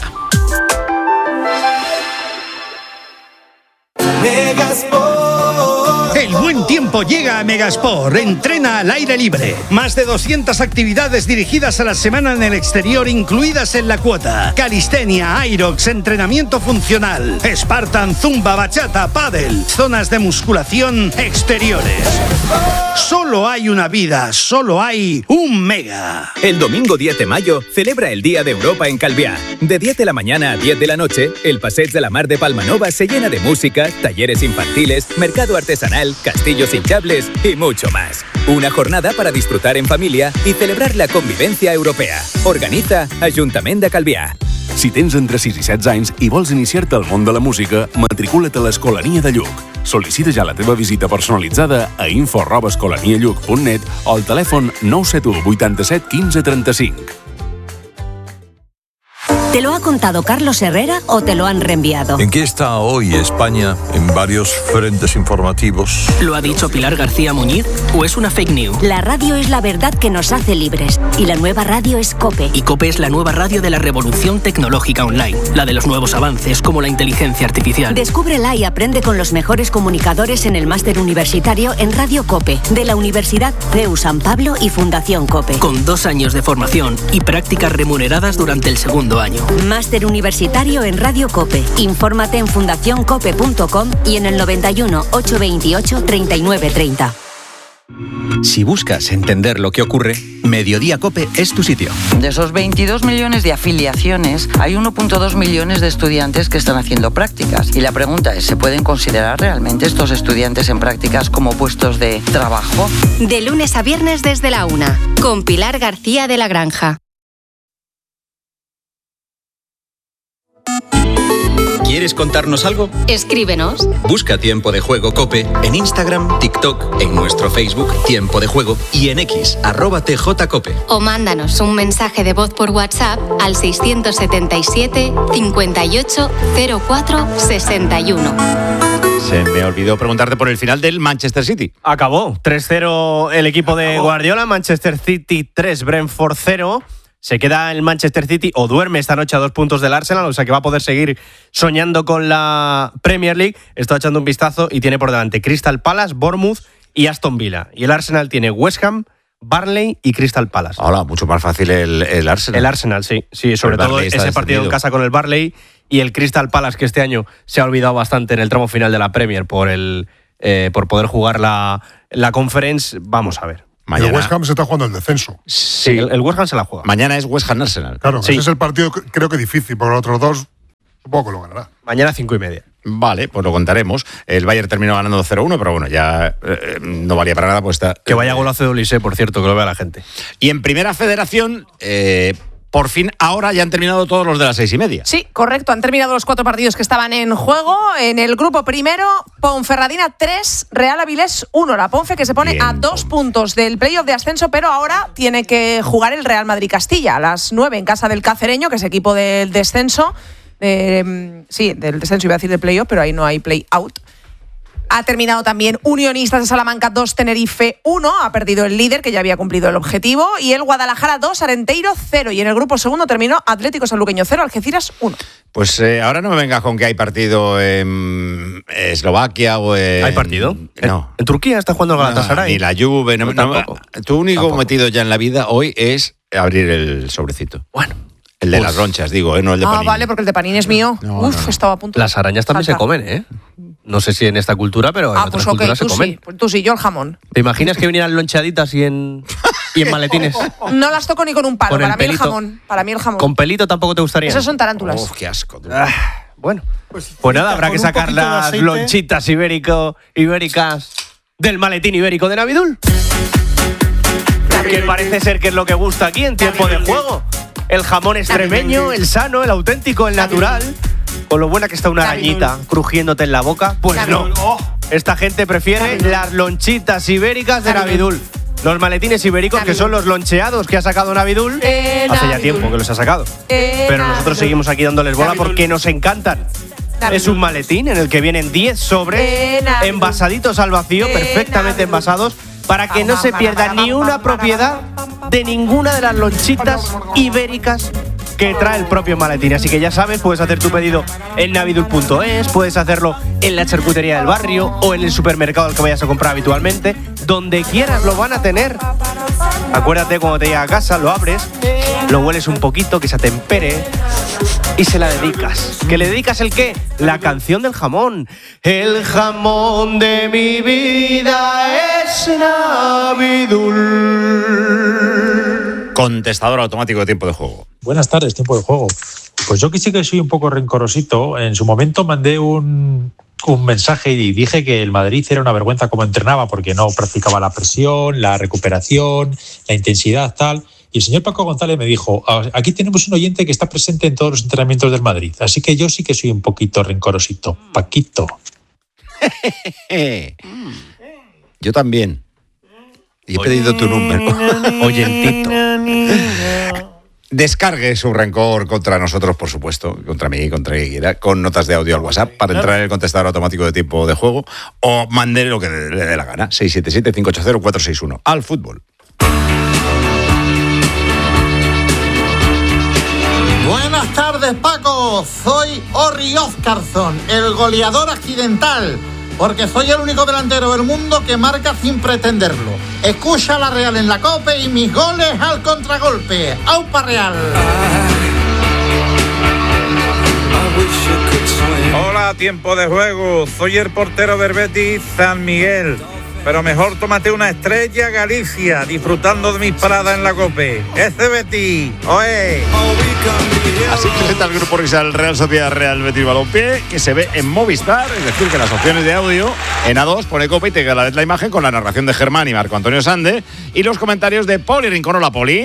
El buen tiempo llega a Megasport. Entrena al aire libre. Más de doscientas actividades dirigidas a la semana en el exterior, incluidas en la cuota. Calistenia, Aerox, entrenamiento funcional, Spartan, Zumba, Bachata, Pádel, zonas de musculación exteriores. Solo hay una vida, solo hay un Mega. El domingo diez de mayo celebra el Día de Europa en Calviá. De diez de la mañana a diez de la noche, el Passeig de la Mar de Palmanova se llena de música, talleres infantiles, mercado artesanal, castillos hinchables y mucho más. Una jornada para disfrutar en familia y celebrar la convivencia europea. Organiza Ajuntament de Calvià. Si tens entre sis i setze anys i vols iniciar-te al món de la música, matricula't a l'Escolania de Lluc. Sol·licita ja la teva visita personalitzada a info arroba escolania lluc punt net o al telèfon nou set u vuitanta-set quinze trenta-cinc. ¿Te lo ha contado Carlos Herrera o te lo han reenviado? ¿En qué está hoy España en varios frentes informativos? ¿Lo ha dicho Pilar García Muñiz o es una fake news? La radio es la verdad que nos hace libres y la nueva radio es COPE. Y COPE es la nueva radio de la revolución tecnológica online, la de los nuevos avances como la inteligencia artificial. Descúbrela y aprende con los mejores comunicadores en el máster universitario en Radio COPE de la Universidad C E U San Pablo y Fundación COPE. Con dos años de formación y prácticas remuneradas durante el segundo año. Máster universitario en Radio COPE. Infórmate en fundación cope punto com y en el noventa y uno, ochocientos veintiocho, treinta y nueve treinta. Si buscas entender lo que ocurre, Mediodía COPE es tu sitio. De esos veintidós millones de afiliaciones, hay uno punto dos millones de estudiantes que están haciendo prácticas. Y la pregunta es, ¿se pueden considerar realmente estos estudiantes en prácticas como puestos de trabajo? De lunes a viernes desde la una, con Pilar García de la Granja. ¿Quieres contarnos algo? Escríbenos. Busca Tiempo de Juego COPE en Instagram, TikTok, en nuestro Facebook Tiempo de Juego y en X, arroba tjcope. O mándanos un mensaje de voz por WhatsApp al seiscientos setenta y siete, cincuenta y ocho, cero cuatro, sesenta y uno. Se me olvidó preguntarte por el final del Manchester City. Acabó. tres cero el equipo de Guardiola. Manchester City tres, Brentford cero. Se queda el Manchester City o duerme esta noche a dos puntos del Arsenal, o sea que va a poder seguir soñando con la Premier League. Está echando un vistazo y tiene por delante Crystal Palace, Bournemouth y Aston Villa. Y el Arsenal tiene West Ham, Burnley y Crystal Palace. Ahora, mucho más fácil el, el Arsenal. El Arsenal, sí. Sí, sobre todo ese partido en casa con el Burnley y el Crystal Palace, que este año se ha olvidado bastante en el tramo final de la Premier por, el, eh, por poder jugar la, la Conference. Vamos a ver. Mañana. El West Ham se está jugando el descenso. Sí, el, el West Ham se la juega. Mañana es West Ham Arsenal. Claro, sí. Ese es el partido, creo que difícil, porque los otros dos supongo que lo ganará. Mañana cinco y media. Vale, pues lo contaremos. El Bayern terminó ganando cero uno, pero bueno, ya eh, no valía para nada. Pues está, que vaya golazo de Olise, por cierto, que lo vea la gente. Y en Primera Federación, eh, por fin, ahora ya han terminado todos los de las seis y media. Sí, correcto. Han terminado los cuatro partidos que estaban en juego. En el grupo primero, Ponferradina tres, Real Avilés uno. La Ponfe que se pone Bien, a dos Ponfe. puntos del playoff de ascenso, pero ahora tiene que jugar el Real Madrid-Castilla a las nueve en casa del Cacereño, que es equipo del descenso. Eh, sí, del descenso iba a decir de playoff, pero ahí no hay play-out. Ha terminado también Unionistas de Salamanca dos, Tenerife uno. Ha perdido el líder, que ya había cumplido el objetivo. Y el Guadalajara dos, Arenteiro cero. Y en el grupo segundo terminó Atlético Sanluqueño cero, Algeciras uno. Pues eh, ahora no me vengas con que hay partido en Eslovaquia o en... ¿Hay partido? No. ¿En Turquía está jugando el Galatasaray? No, ni la Juve. No, no, tampoco. Tu único Tampoco. metido ya en la vida hoy es abrir el sobrecito. Bueno. El de Pues, las ronchas, digo, ¿eh? No el de Ah, Panini. vale, porque el de Panini es mío. No, Uf, no, no. estaba a punto. Las arañas también Falta. se comen, ¿eh? No sé si en esta cultura, pero en Ah, otras pues ok, culturas se tú comen. sí. Pues tú sí, yo el jamón. ¿Te imaginas que vinieran lonchaditas y en, y en maletines? No las toco ni con un palo. Con el Para mí el pelito. jamón. Para mí el jamón. ¿Con pelito tampoco te gustaría? Esos son tarántulas. Uf, qué asco. Tú. Ah, bueno, pues, pues nada, habrá que sacar las lonchitas ibérico, ibéricas del maletín ibérico de Navidul. Que parece ser que es lo que gusta aquí en tiempo de juego. El jamón extremeño, el sano, el auténtico, el natural. Con lo buena que está una arañita crujiéndote en la boca. Pues no. Esta gente prefiere las lonchitas ibéricas de Navidul. Los maletines ibéricos, que son los loncheados que ha sacado Navidul. Hace ya tiempo que los ha sacado. Pero nosotros seguimos aquí dándoles bola porque nos encantan. Es un maletín en el que vienen diez sobres envasaditos al vacío, perfectamente envasados, para que no se pierda ni una propiedad de ninguna de las lonchitas ibéricas que trae el propio maletín. Así que ya sabes, puedes hacer tu pedido en navidul punto es, puedes hacerlo en la charcutería del barrio o en el supermercado al que vayas a comprar habitualmente. Donde quieras lo van a tener. Acuérdate, cuando te llega a casa, lo abres, lo hueles un poquito, que se atempere y se la dedicas. ¿Que le dedicas el qué? La canción del jamón. El jamón de mi vida es Navidul. Contestador automático de tiempo de juego. Buenas tardes, tiempo de juego. Pues yo que sí que soy un poco rencorosito. En su momento mandé un, un mensaje y dije que el Madrid era una vergüenza como entrenaba porque no practicaba la presión, la recuperación, la intensidad, tal. Y el señor Paco González me dijo, aquí tenemos un oyente que está presente en todos los entrenamientos del Madrid. Así que yo sí que soy un poquito rencorosito. Paquito. Yo también. Y he pedido tu número. Oyentito. Descargue su rencor contra nosotros, por supuesto, contra mí, contra quien quiera, con notas de audio al WhatsApp para entrar en el contestador automático de tiempo de juego, o mande lo que le dé la gana. seis siete siete, cinco ocho cero, cuatro seis uno. Al fútbol. Buenas tardes, Paco. Soy Orri Oscarson, el goleador accidental, porque soy el único delantero del mundo que marca sin pretenderlo. Escucha la Real en la COPE y mis goles al contragolpe. ¡Aupa Real! Hola, tiempo de juego. Soy el portero del Betis, San Miguel. Pero mejor tómate una estrella Galicia, disfrutando de mis paradas en la COPE. ¡Ese Betis! ¡Oe! Así presenta el Grupo Risa el Real Sociedad Real Betis Balompié, que se ve en Movistar, es decir, que las opciones de audio en A dos pone COPE y te queda la, la imagen con la narración de Germán y Marco Antonio Sande y los comentarios de Poli Rincón. Hola, Poli.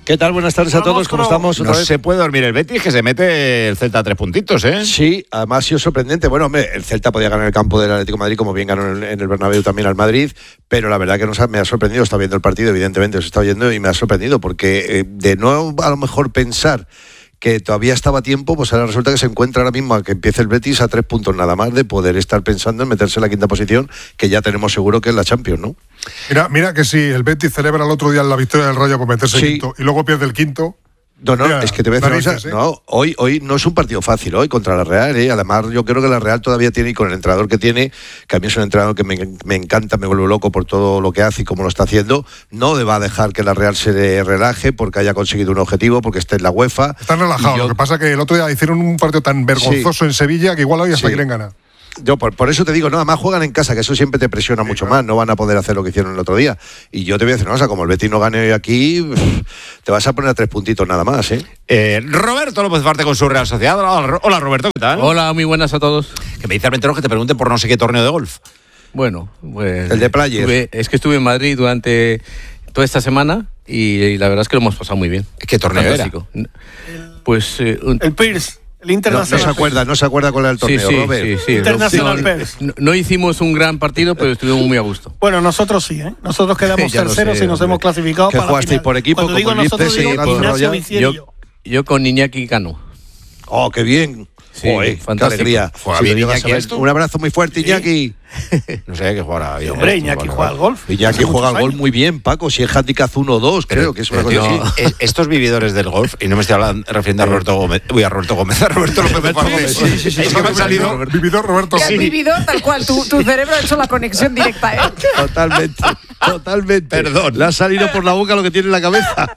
¿Qué tal? Buenas tardes a todos, ¿cómo estamos? No se puede dormir el Betis, que se mete el Celta a tres puntitos, ¿eh? Sí, además ha sido sorprendente. Bueno, hombre, el Celta podía ganar el campo del Atlético de Madrid, como bien ganó en el Bernabéu también al Madrid, pero la verdad que nos ha, me ha sorprendido. Está viendo el partido, evidentemente, os está oyendo y me ha sorprendido, porque eh, de no a lo mejor pensar que todavía estaba a tiempo, pues ahora resulta que se encuentra ahora mismo a que empiece el Betis a tres puntos nada más de poder estar pensando en meterse en la quinta posición, que ya tenemos seguro que es la Champions, ¿no? Mira, mira que si el Betis celebra el otro día la victoria del Rayo por meterse Sí. quinto y luego pierde el quinto. No, no, mira, es que te voy a decir una narices, cosa, ¿eh? no, hoy, hoy no es un partido fácil, hoy contra la Real, ¿eh? Además yo creo que la Real todavía tiene, y con el entrenador que tiene, que a mí es un entrenador que me, me encanta, me vuelve loco por todo lo que hace y cómo lo está haciendo, no le va a dejar que la Real se relaje porque haya conseguido un objetivo, porque esté en la UEFA. Están relajados, Yo- lo que pasa que el otro día hicieron un partido tan vergonzoso Sí. en Sevilla que igual hoy hasta Sí. quieren ganar. Yo por, por eso te digo, no, además juegan en casa, que eso siempre te presiona mucho más, no van a poder hacer lo que hicieron el otro día. Y yo te voy a decir una cosa, como el Betis no gane hoy aquí, te vas a poner a tres puntitos nada más, ¿eh? Eh, Roberto López Parte con su Real Sociedad. Hola, hola, Roberto, ¿qué tal? Hola, muy buenas a todos. Que me dice Armenteros que te pregunten por no sé qué torneo de golf. Bueno, pues... El de Players. estuve- es que estuve en Madrid durante toda esta semana y, y la verdad es que lo hemos pasado muy bien. ¿Qué torneo Fantástico. Pues... eh, un- El Pierce, el No, no Internacional. se acuerda, no se acuerda cuál era el Sí, torneo, sí, Robert. sí, sí. Internacional No, Pérez. no, no hicimos un gran partido, pero estuvimos muy a gusto. Bueno, nosotros sí, ¿eh? Nosotros quedamos Ya lo terceros sé, y nos hombre. hemos clasificado ¿Qué para la jugasteis final. por equipo, Cuando con digo Liptes nosotros, y digo Ignacio Ignacio Roya? Vicieri y Yo, yo. yo con Iñaki Cano. Oh, qué bien. Sí, Joder, qué fantástico. alegría. Juega Si bien lo llegas Iñaki a ver. esto. Un abrazo muy fuerte, Iñaki. No sé qué jugará bien. Hombre, esto, Iñaki vale, juega vale. al golf. Iñaki Hace juega al muchos gol años. muy bien, Paco. Si es handicap uno dos, creo que es una Pero, cosa tío, así. es- estos vividores del golf, y no me estoy hablando, refiriendo a Roberto Gómez, uy, a Roberto Gómez, a Roberto López Parte. Sí, sí, sí, Es sí, que me han sí, salido. Vividor Roberto. Ya has vivido tal cual, tu, tu cerebro ha hecho la conexión directa, ¿eh? Totalmente, totalmente. Perdón. Le ha salido por la boca lo que tiene en la cabeza.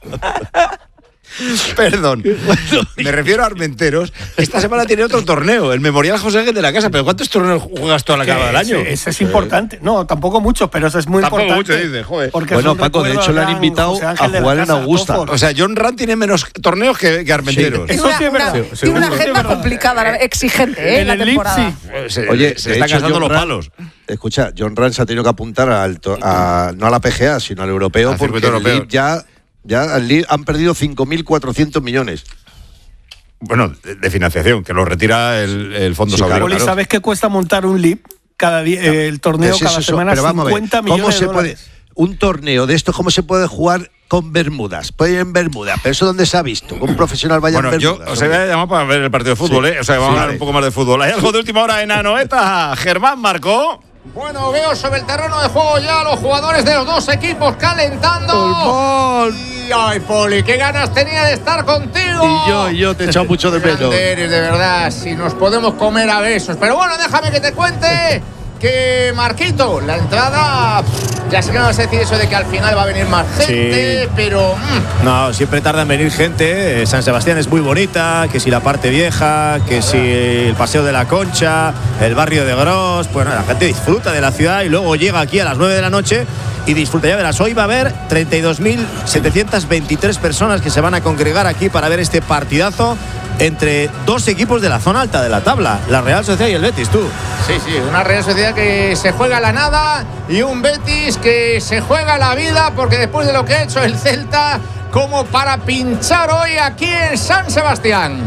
Perdón. Me refiero a Armenteros. Esta semana tiene otro torneo, el Memorial José Ángel de la Casa. ¿Pero cuántos torneos juegas tú a la cabo del año? Ese, ese es importante. No, tampoco mucho, pero eso es muy Tampoco importante. mucho, dice, joder. Porque Bueno, es un Paco, de recuerdo hecho, le han al gran invitado José a Ángel de la jugar en Casa, Augusta. Topor. O sea, John Ram tiene menos torneos que, que Armenteros. Eso Una- sí es una- verdad. tiene una Eso sí es agenda verdad. complicada, la- exigente, ¿eh? En la el Leeds, temporada. sí. Se, Oye, se de está hecho, casando John los Ram- palos. Escucha, John Ram se ha tenido que apuntar al to- a- no a la P G A, sino al europeo, Al porque circuito el europeo. Leeds ya, ya el Leeds han perdido cinco mil cuatrocientos millones. Bueno, de, de financiación, que lo retira el, el Fondo Sí, Saudí. Poli, claro. ¿sabes qué cuesta montar un L I P cada día, eh, el torneo Pues es cada eso, semana? pero vamos a ver, cincuenta ¿cómo millones se de puede dólares. un torneo de esto cómo se puede jugar con bermudas? Puede ir en bermuda, pero eso dónde se ha visto, que un profesional vaya Bueno, en yo bermudas. os voy a llamar para ver el partido de fútbol, Sí. ¿eh? O sea, vamos Sí, a hablar vale. un poco más de fútbol. ¿Hay algo de última hora en Anoeta? Germán marcó. Bueno, veo sobre el terreno de juego ya los jugadores de los dos equipos calentando. Y, ay, Poli, qué ganas tenía de estar contigo. Y yo, y yo te he echado mucho de menos. Grande eres, de verdad, si nos podemos comer a besos. Pero bueno, déjame que te cuente que, Marquito, la entrada, pff, ya sé que no vas a decir eso de que al final va a venir más gente, Sí. pero... mm, No, siempre tarda en venir gente. Eh, San Sebastián es muy bonita, que si la parte vieja, que si el Paseo de la Concha, el barrio de Gros. Bueno, la gente disfruta de la ciudad y luego llega aquí a las nueve de la noche y disfruta. Ya verás, hoy va a haber treinta y dos mil setecientas veintitrés personas que se van a congregar aquí para ver este partidazo entre dos equipos de la zona alta de la tabla, la Real Sociedad y el Betis, tú. Sí, sí, una Real Sociedad que se juega la nada y un Betis que se juega la vida, porque después de lo que ha hecho el Celta, como para pinchar hoy aquí en San Sebastián.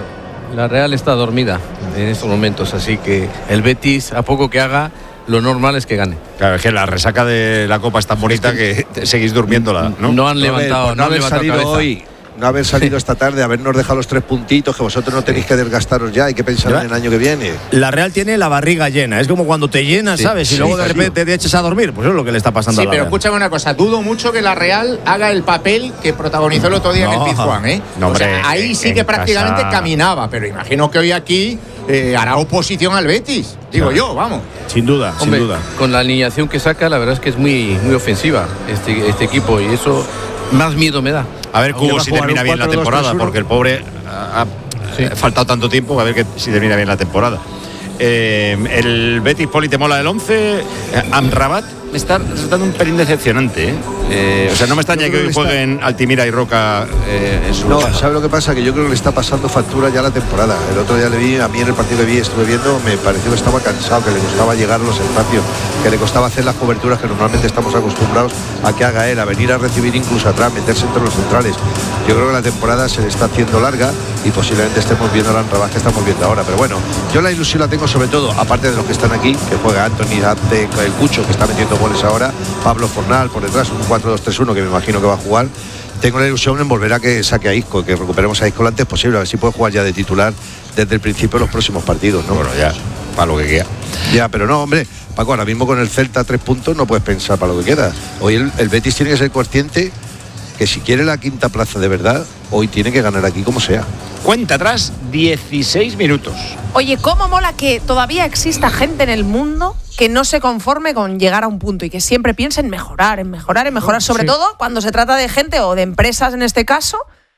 La Real está dormida en estos momentos, así que el Betis, a poco que haga, lo normal es que gane. Claro, es que la resaca de la Copa es tan bonita que te- seguís durmiéndola, ¿no? No han Robert, levantado, por no han haber levantado salido cabeza. hoy, no haber salido esta tarde, habernos dejado los tres puntitos, que vosotros no tenéis que desgastaros ya, hay que pensar en el año que viene. La Real tiene la barriga llena, es como cuando te llenas, Sí, ¿sabes? Y sí, luego de sí. repente te echas a dormir, pues eso es lo que le está pasando Sí, a la pero Real. escúchame una cosa, dudo mucho que la Real haga el papel que protagonizó el otro día en No. el Pizjuán, ¿eh? No, O sea, hombre, ahí sí en que prácticamente casa. caminaba, pero imagino que hoy aquí eh, hará oposición al Betis, digo Claro. yo, vamos. Sin duda, Hombre, sin duda. con la alineación que saca, la verdad es que es muy, muy ofensiva este, este equipo y eso más miedo me da. A ver, Aunque Cubo, va a si jugar termina un bien la cuatro dos temporada, tres uno. porque el pobre ha, ha- ha faltado tanto tiempo, a ver que, si termina bien la temporada. Eh, el Betis Poli te mola el once, eh, Amrabat, me está resultando un pelín decepcionante. ¿eh? Eh, o sea, no me extraña que hoy jueguen está... Altimira y Roca eh, en su No, lugar. ¿sabe lo que pasa? Que yo creo que le está pasando factura ya la temporada. El otro día le vi, a mí en el partido que vi, estuve viendo, me pareció que estaba cansado, que le costaba llegar a los espacios, que le costaba hacer las coberturas que normalmente estamos acostumbrados a que haga él, a venir a recibir incluso atrás, meterse entre los centrales. Yo creo que la temporada se le está haciendo larga y posiblemente estemos viendo la enrabaz que estamos viendo ahora. Pero bueno, yo la ilusión la tengo sobre todo, aparte de los que están aquí, que juega Anthony, Dante, el Cucho, que está metiendo goles ahora, Pablo Fornal por detrás, un cuatro dos tres uno que me imagino que va a jugar. Tengo la ilusión en volver a que saque a Isco, que recuperemos a Isco lo antes posible, a ver si puede jugar ya de titular desde el principio de los próximos partidos, ¿no? Bueno, ya, para lo que queda. Ya, pero no, hombre, Paco, ahora mismo con el Celta tres puntos no puedes pensar para lo que queda. Hoy el, el Betis tiene que ser consciente que si quiere la quinta plaza de verdad, hoy tiene que ganar aquí como sea. Cuenta atrás, dieciséis minutos. Oye, cómo mola que todavía exista gente en el mundo que no se conforme con llegar a un punto y que siempre piense en mejorar, en mejorar, en mejorar, sobre sí. todo cuando se trata de gente o de empresas en este caso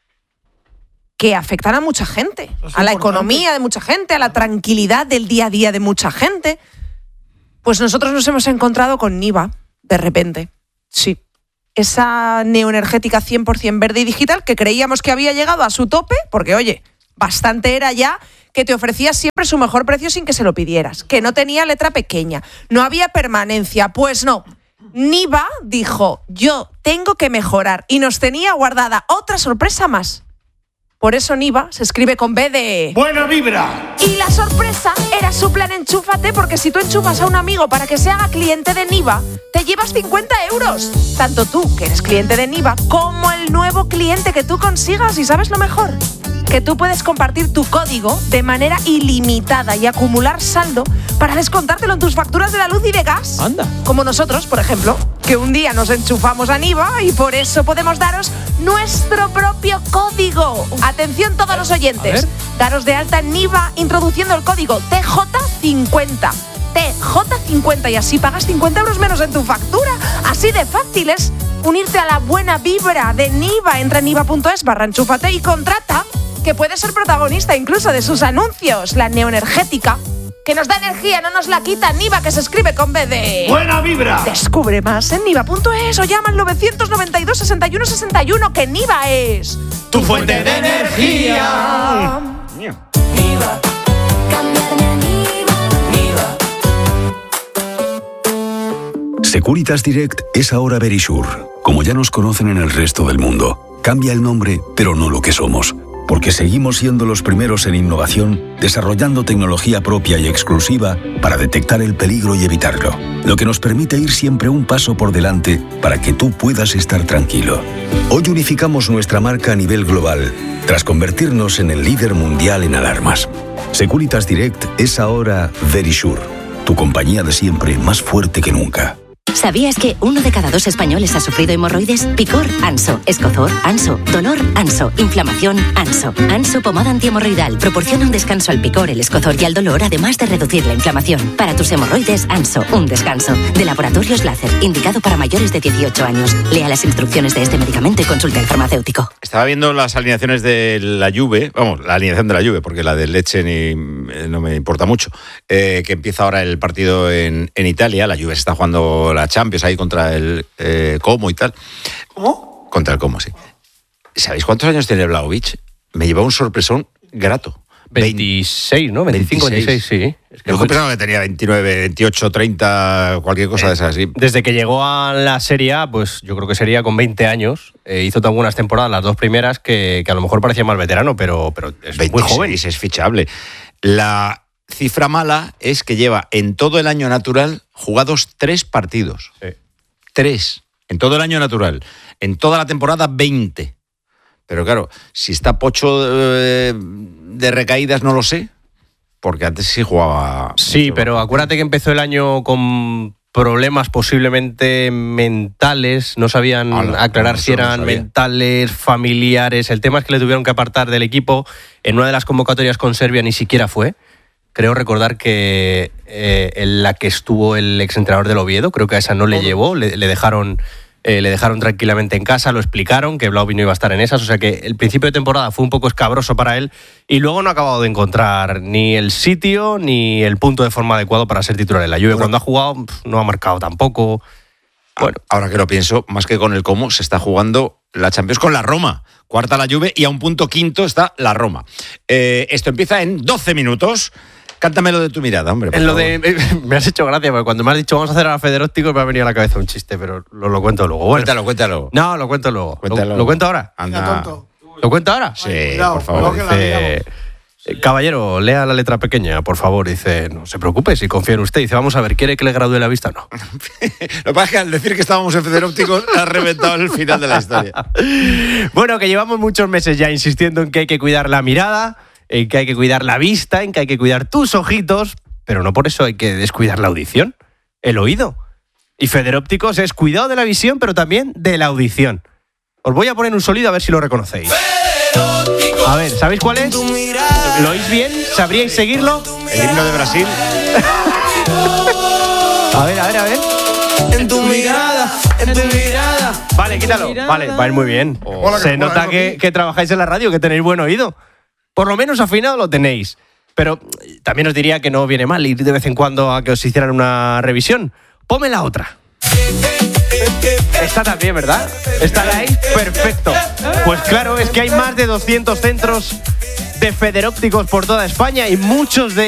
que afectan a mucha gente, a la economía de mucha gente, a la tranquilidad del día a día de mucha gente. Pues nosotros nos hemos encontrado con Niva, de repente, sí. Esa neoenergética cien por ciento verde y digital que creíamos que había llegado a su tope, porque oye, bastante era ya que te ofrecía siempre su mejor precio sin que se lo pidieras, que no tenía letra pequeña, no había permanencia, pues no. Niva dijo, yo tengo que mejorar y nos tenía guardada otra sorpresa más. Por eso Niva se escribe con B de... ¡Buena vibra! Y la sorpresa era su plan Enchúfate, porque si tú enchufas a un amigo para que se haga cliente de Niva, te llevas cincuenta euros. Tanto tú, que eres cliente de Niva, como el nuevo cliente que tú consigas. ¿Y sabes lo mejor? Que tú puedes compartir tu código de manera ilimitada y acumular saldo para descontártelo en tus facturas de la luz y de gas. Anda. Como nosotros, por ejemplo, que un día nos enchufamos a Niva y por eso podemos daros nuestro propio código. Atención todos los oyentes. Daros de alta en Niva introduciendo el código T J cincuenta. T J cincuenta y así pagas cincuenta euros menos en tu factura. Así de fácil es unirte a la buena vibra de Niva. Entra en niva.es barra enchúfate y contrata, que puede ser protagonista incluso de sus anuncios. La neoenergética, que nos da energía, no nos la quita. Niva, que se escribe con B de... ¡Buena vibra! Descubre más en niva.es o llama al nueve noventa y dos, sesenta y uno sesenta y uno, que Niva es... ¡tu fuente de energía! Niva, cambiarme a Niva. Niva. Securitas Direct es ahora Verisure, como ya nos conocen en el resto del mundo. Cambia el nombre, pero no lo que somos. Porque seguimos siendo los primeros en innovación, desarrollando tecnología propia y exclusiva para detectar el peligro y evitarlo. Lo que nos permite ir siempre un paso por delante para que tú puedas estar tranquilo. Hoy unificamos nuestra marca a nivel global, tras convertirnos en el líder mundial en alarmas. Securitas Direct es ahora Verisure, tu compañía de siempre más fuerte que nunca. ¿Sabías que uno de cada dos españoles ha sufrido hemorroides? Picor, Anso. Escozor, Anso. Dolor, Anso. Inflamación, Anso. Anso pomada antihemorroidal proporciona un descanso al picor, el escozor y al dolor, además de reducir la inflamación. Para tus hemorroides, Anso. Un descanso. De Laboratorios Láser, indicado para mayores de dieciocho años. Lea las instrucciones de este medicamento y consulte al farmacéutico. Estaba viendo las alineaciones de la Juve, vamos, la alineación de la Juve, porque la del Lecce ni, no me importa mucho, eh, que empieza ahora el partido en, en Italia. La Juve se está jugando la Champions ahí contra el eh, Como y tal. ¿Cómo? Contra el Como, sí. ¿Sabéis cuántos años tiene Vlahovic? Me llevó un sorpresón grato. veintiséis, ¿no? veinticinco, veintiséis, sí. Es que Yo pensaba que tenía veintinueve, veintiocho, treinta, cualquier cosa eh, de esas así. Desde que llegó a la Serie A, pues yo creo que sería con veinte años. Eh, hizo tan buenas temporadas, las dos primeras, que, que a lo mejor parecía más veterano, pero, pero es veintiséis, muy joven. Es fichable. La cifra mala es que lleva en todo el año natural jugados tres partidos. Sí. Tres. En todo el año natural. En toda la temporada, veinte. Pero claro, si está pocho de, de recaídas, no lo sé. Porque antes sí jugaba... Sí, pero acuérdate que empezó el año con problemas posiblemente mentales. No sabían Hola, aclarar no, si eran no mentales, familiares. El tema es que le tuvieron que apartar del equipo. En una de las convocatorias con Serbia ni siquiera fue. Creo recordar que eh, en la que estuvo el exentrenador del Oviedo, creo que a esa no le llevó, le, le dejaron eh, le dejaron tranquilamente en casa, lo explicaron, que Vlahovic no iba a estar en esas, o sea que el principio de temporada fue un poco escabroso para él y luego no ha acabado de encontrar ni el sitio ni el punto de forma adecuado para ser titular en la Juve. Bueno, cuando ha jugado no ha marcado tampoco. Bueno. Ahora que lo pienso, más que con el cómo, se está jugando la Champions con la Roma. Cuarta la Juve y a un punto quinto está la Roma. Eh, esto empieza en doce minutos. Cántamelo de tu mirada, hombre. En lo de, me has hecho gracia, porque cuando me has dicho vamos a hacer a la Federópticos me ha venido a la cabeza un chiste, pero lo, lo cuento luego. Bueno, cuéntalo, cuéntalo. No, lo cuento luego. Cuéntalo. ¿Lo, ¿Lo cuento ahora? Anda. ¿Lo cuento ahora? Sí, Cuidado, por favor. Dice, eh, caballero, lea la letra pequeña, por favor. Dice, no se preocupe, si confía en usted. Dice, vamos a ver, ¿quiere que le gradúe la vista o no? Lo que pasa es que al decir que estábamos en Federópticos ha reventado el final de la historia. Bueno, que llevamos muchos meses ya insistiendo en que hay que cuidar la mirada, en que hay que cuidar la vista, en que hay que cuidar tus ojitos, pero no por eso hay que descuidar la audición, el oído. Y Federópticos es cuidado de la visión, pero también de la audición. Os voy a poner un sonido a ver si lo reconocéis. A ver, ¿sabéis cuál es? ¿Lo oís bien? ¿Sabríais seguirlo? El himno de Brasil. A ver, a ver, a ver. En tu mirada, en tu mirada. Vale, quítalo. Vale, va a ir muy bien. Hola, Se que- nota hola, que, que trabajáis en la radio, que tenéis buen oído. Por lo menos afinado lo tenéis. Pero también os diría que no viene mal ir de vez en cuando a que os hicieran una revisión. Ponme la otra. Esta también, ¿verdad? ¿Está ahí? Perfecto. Pues claro, es que hay más de doscientos centros de Federópticos por toda España y muchos de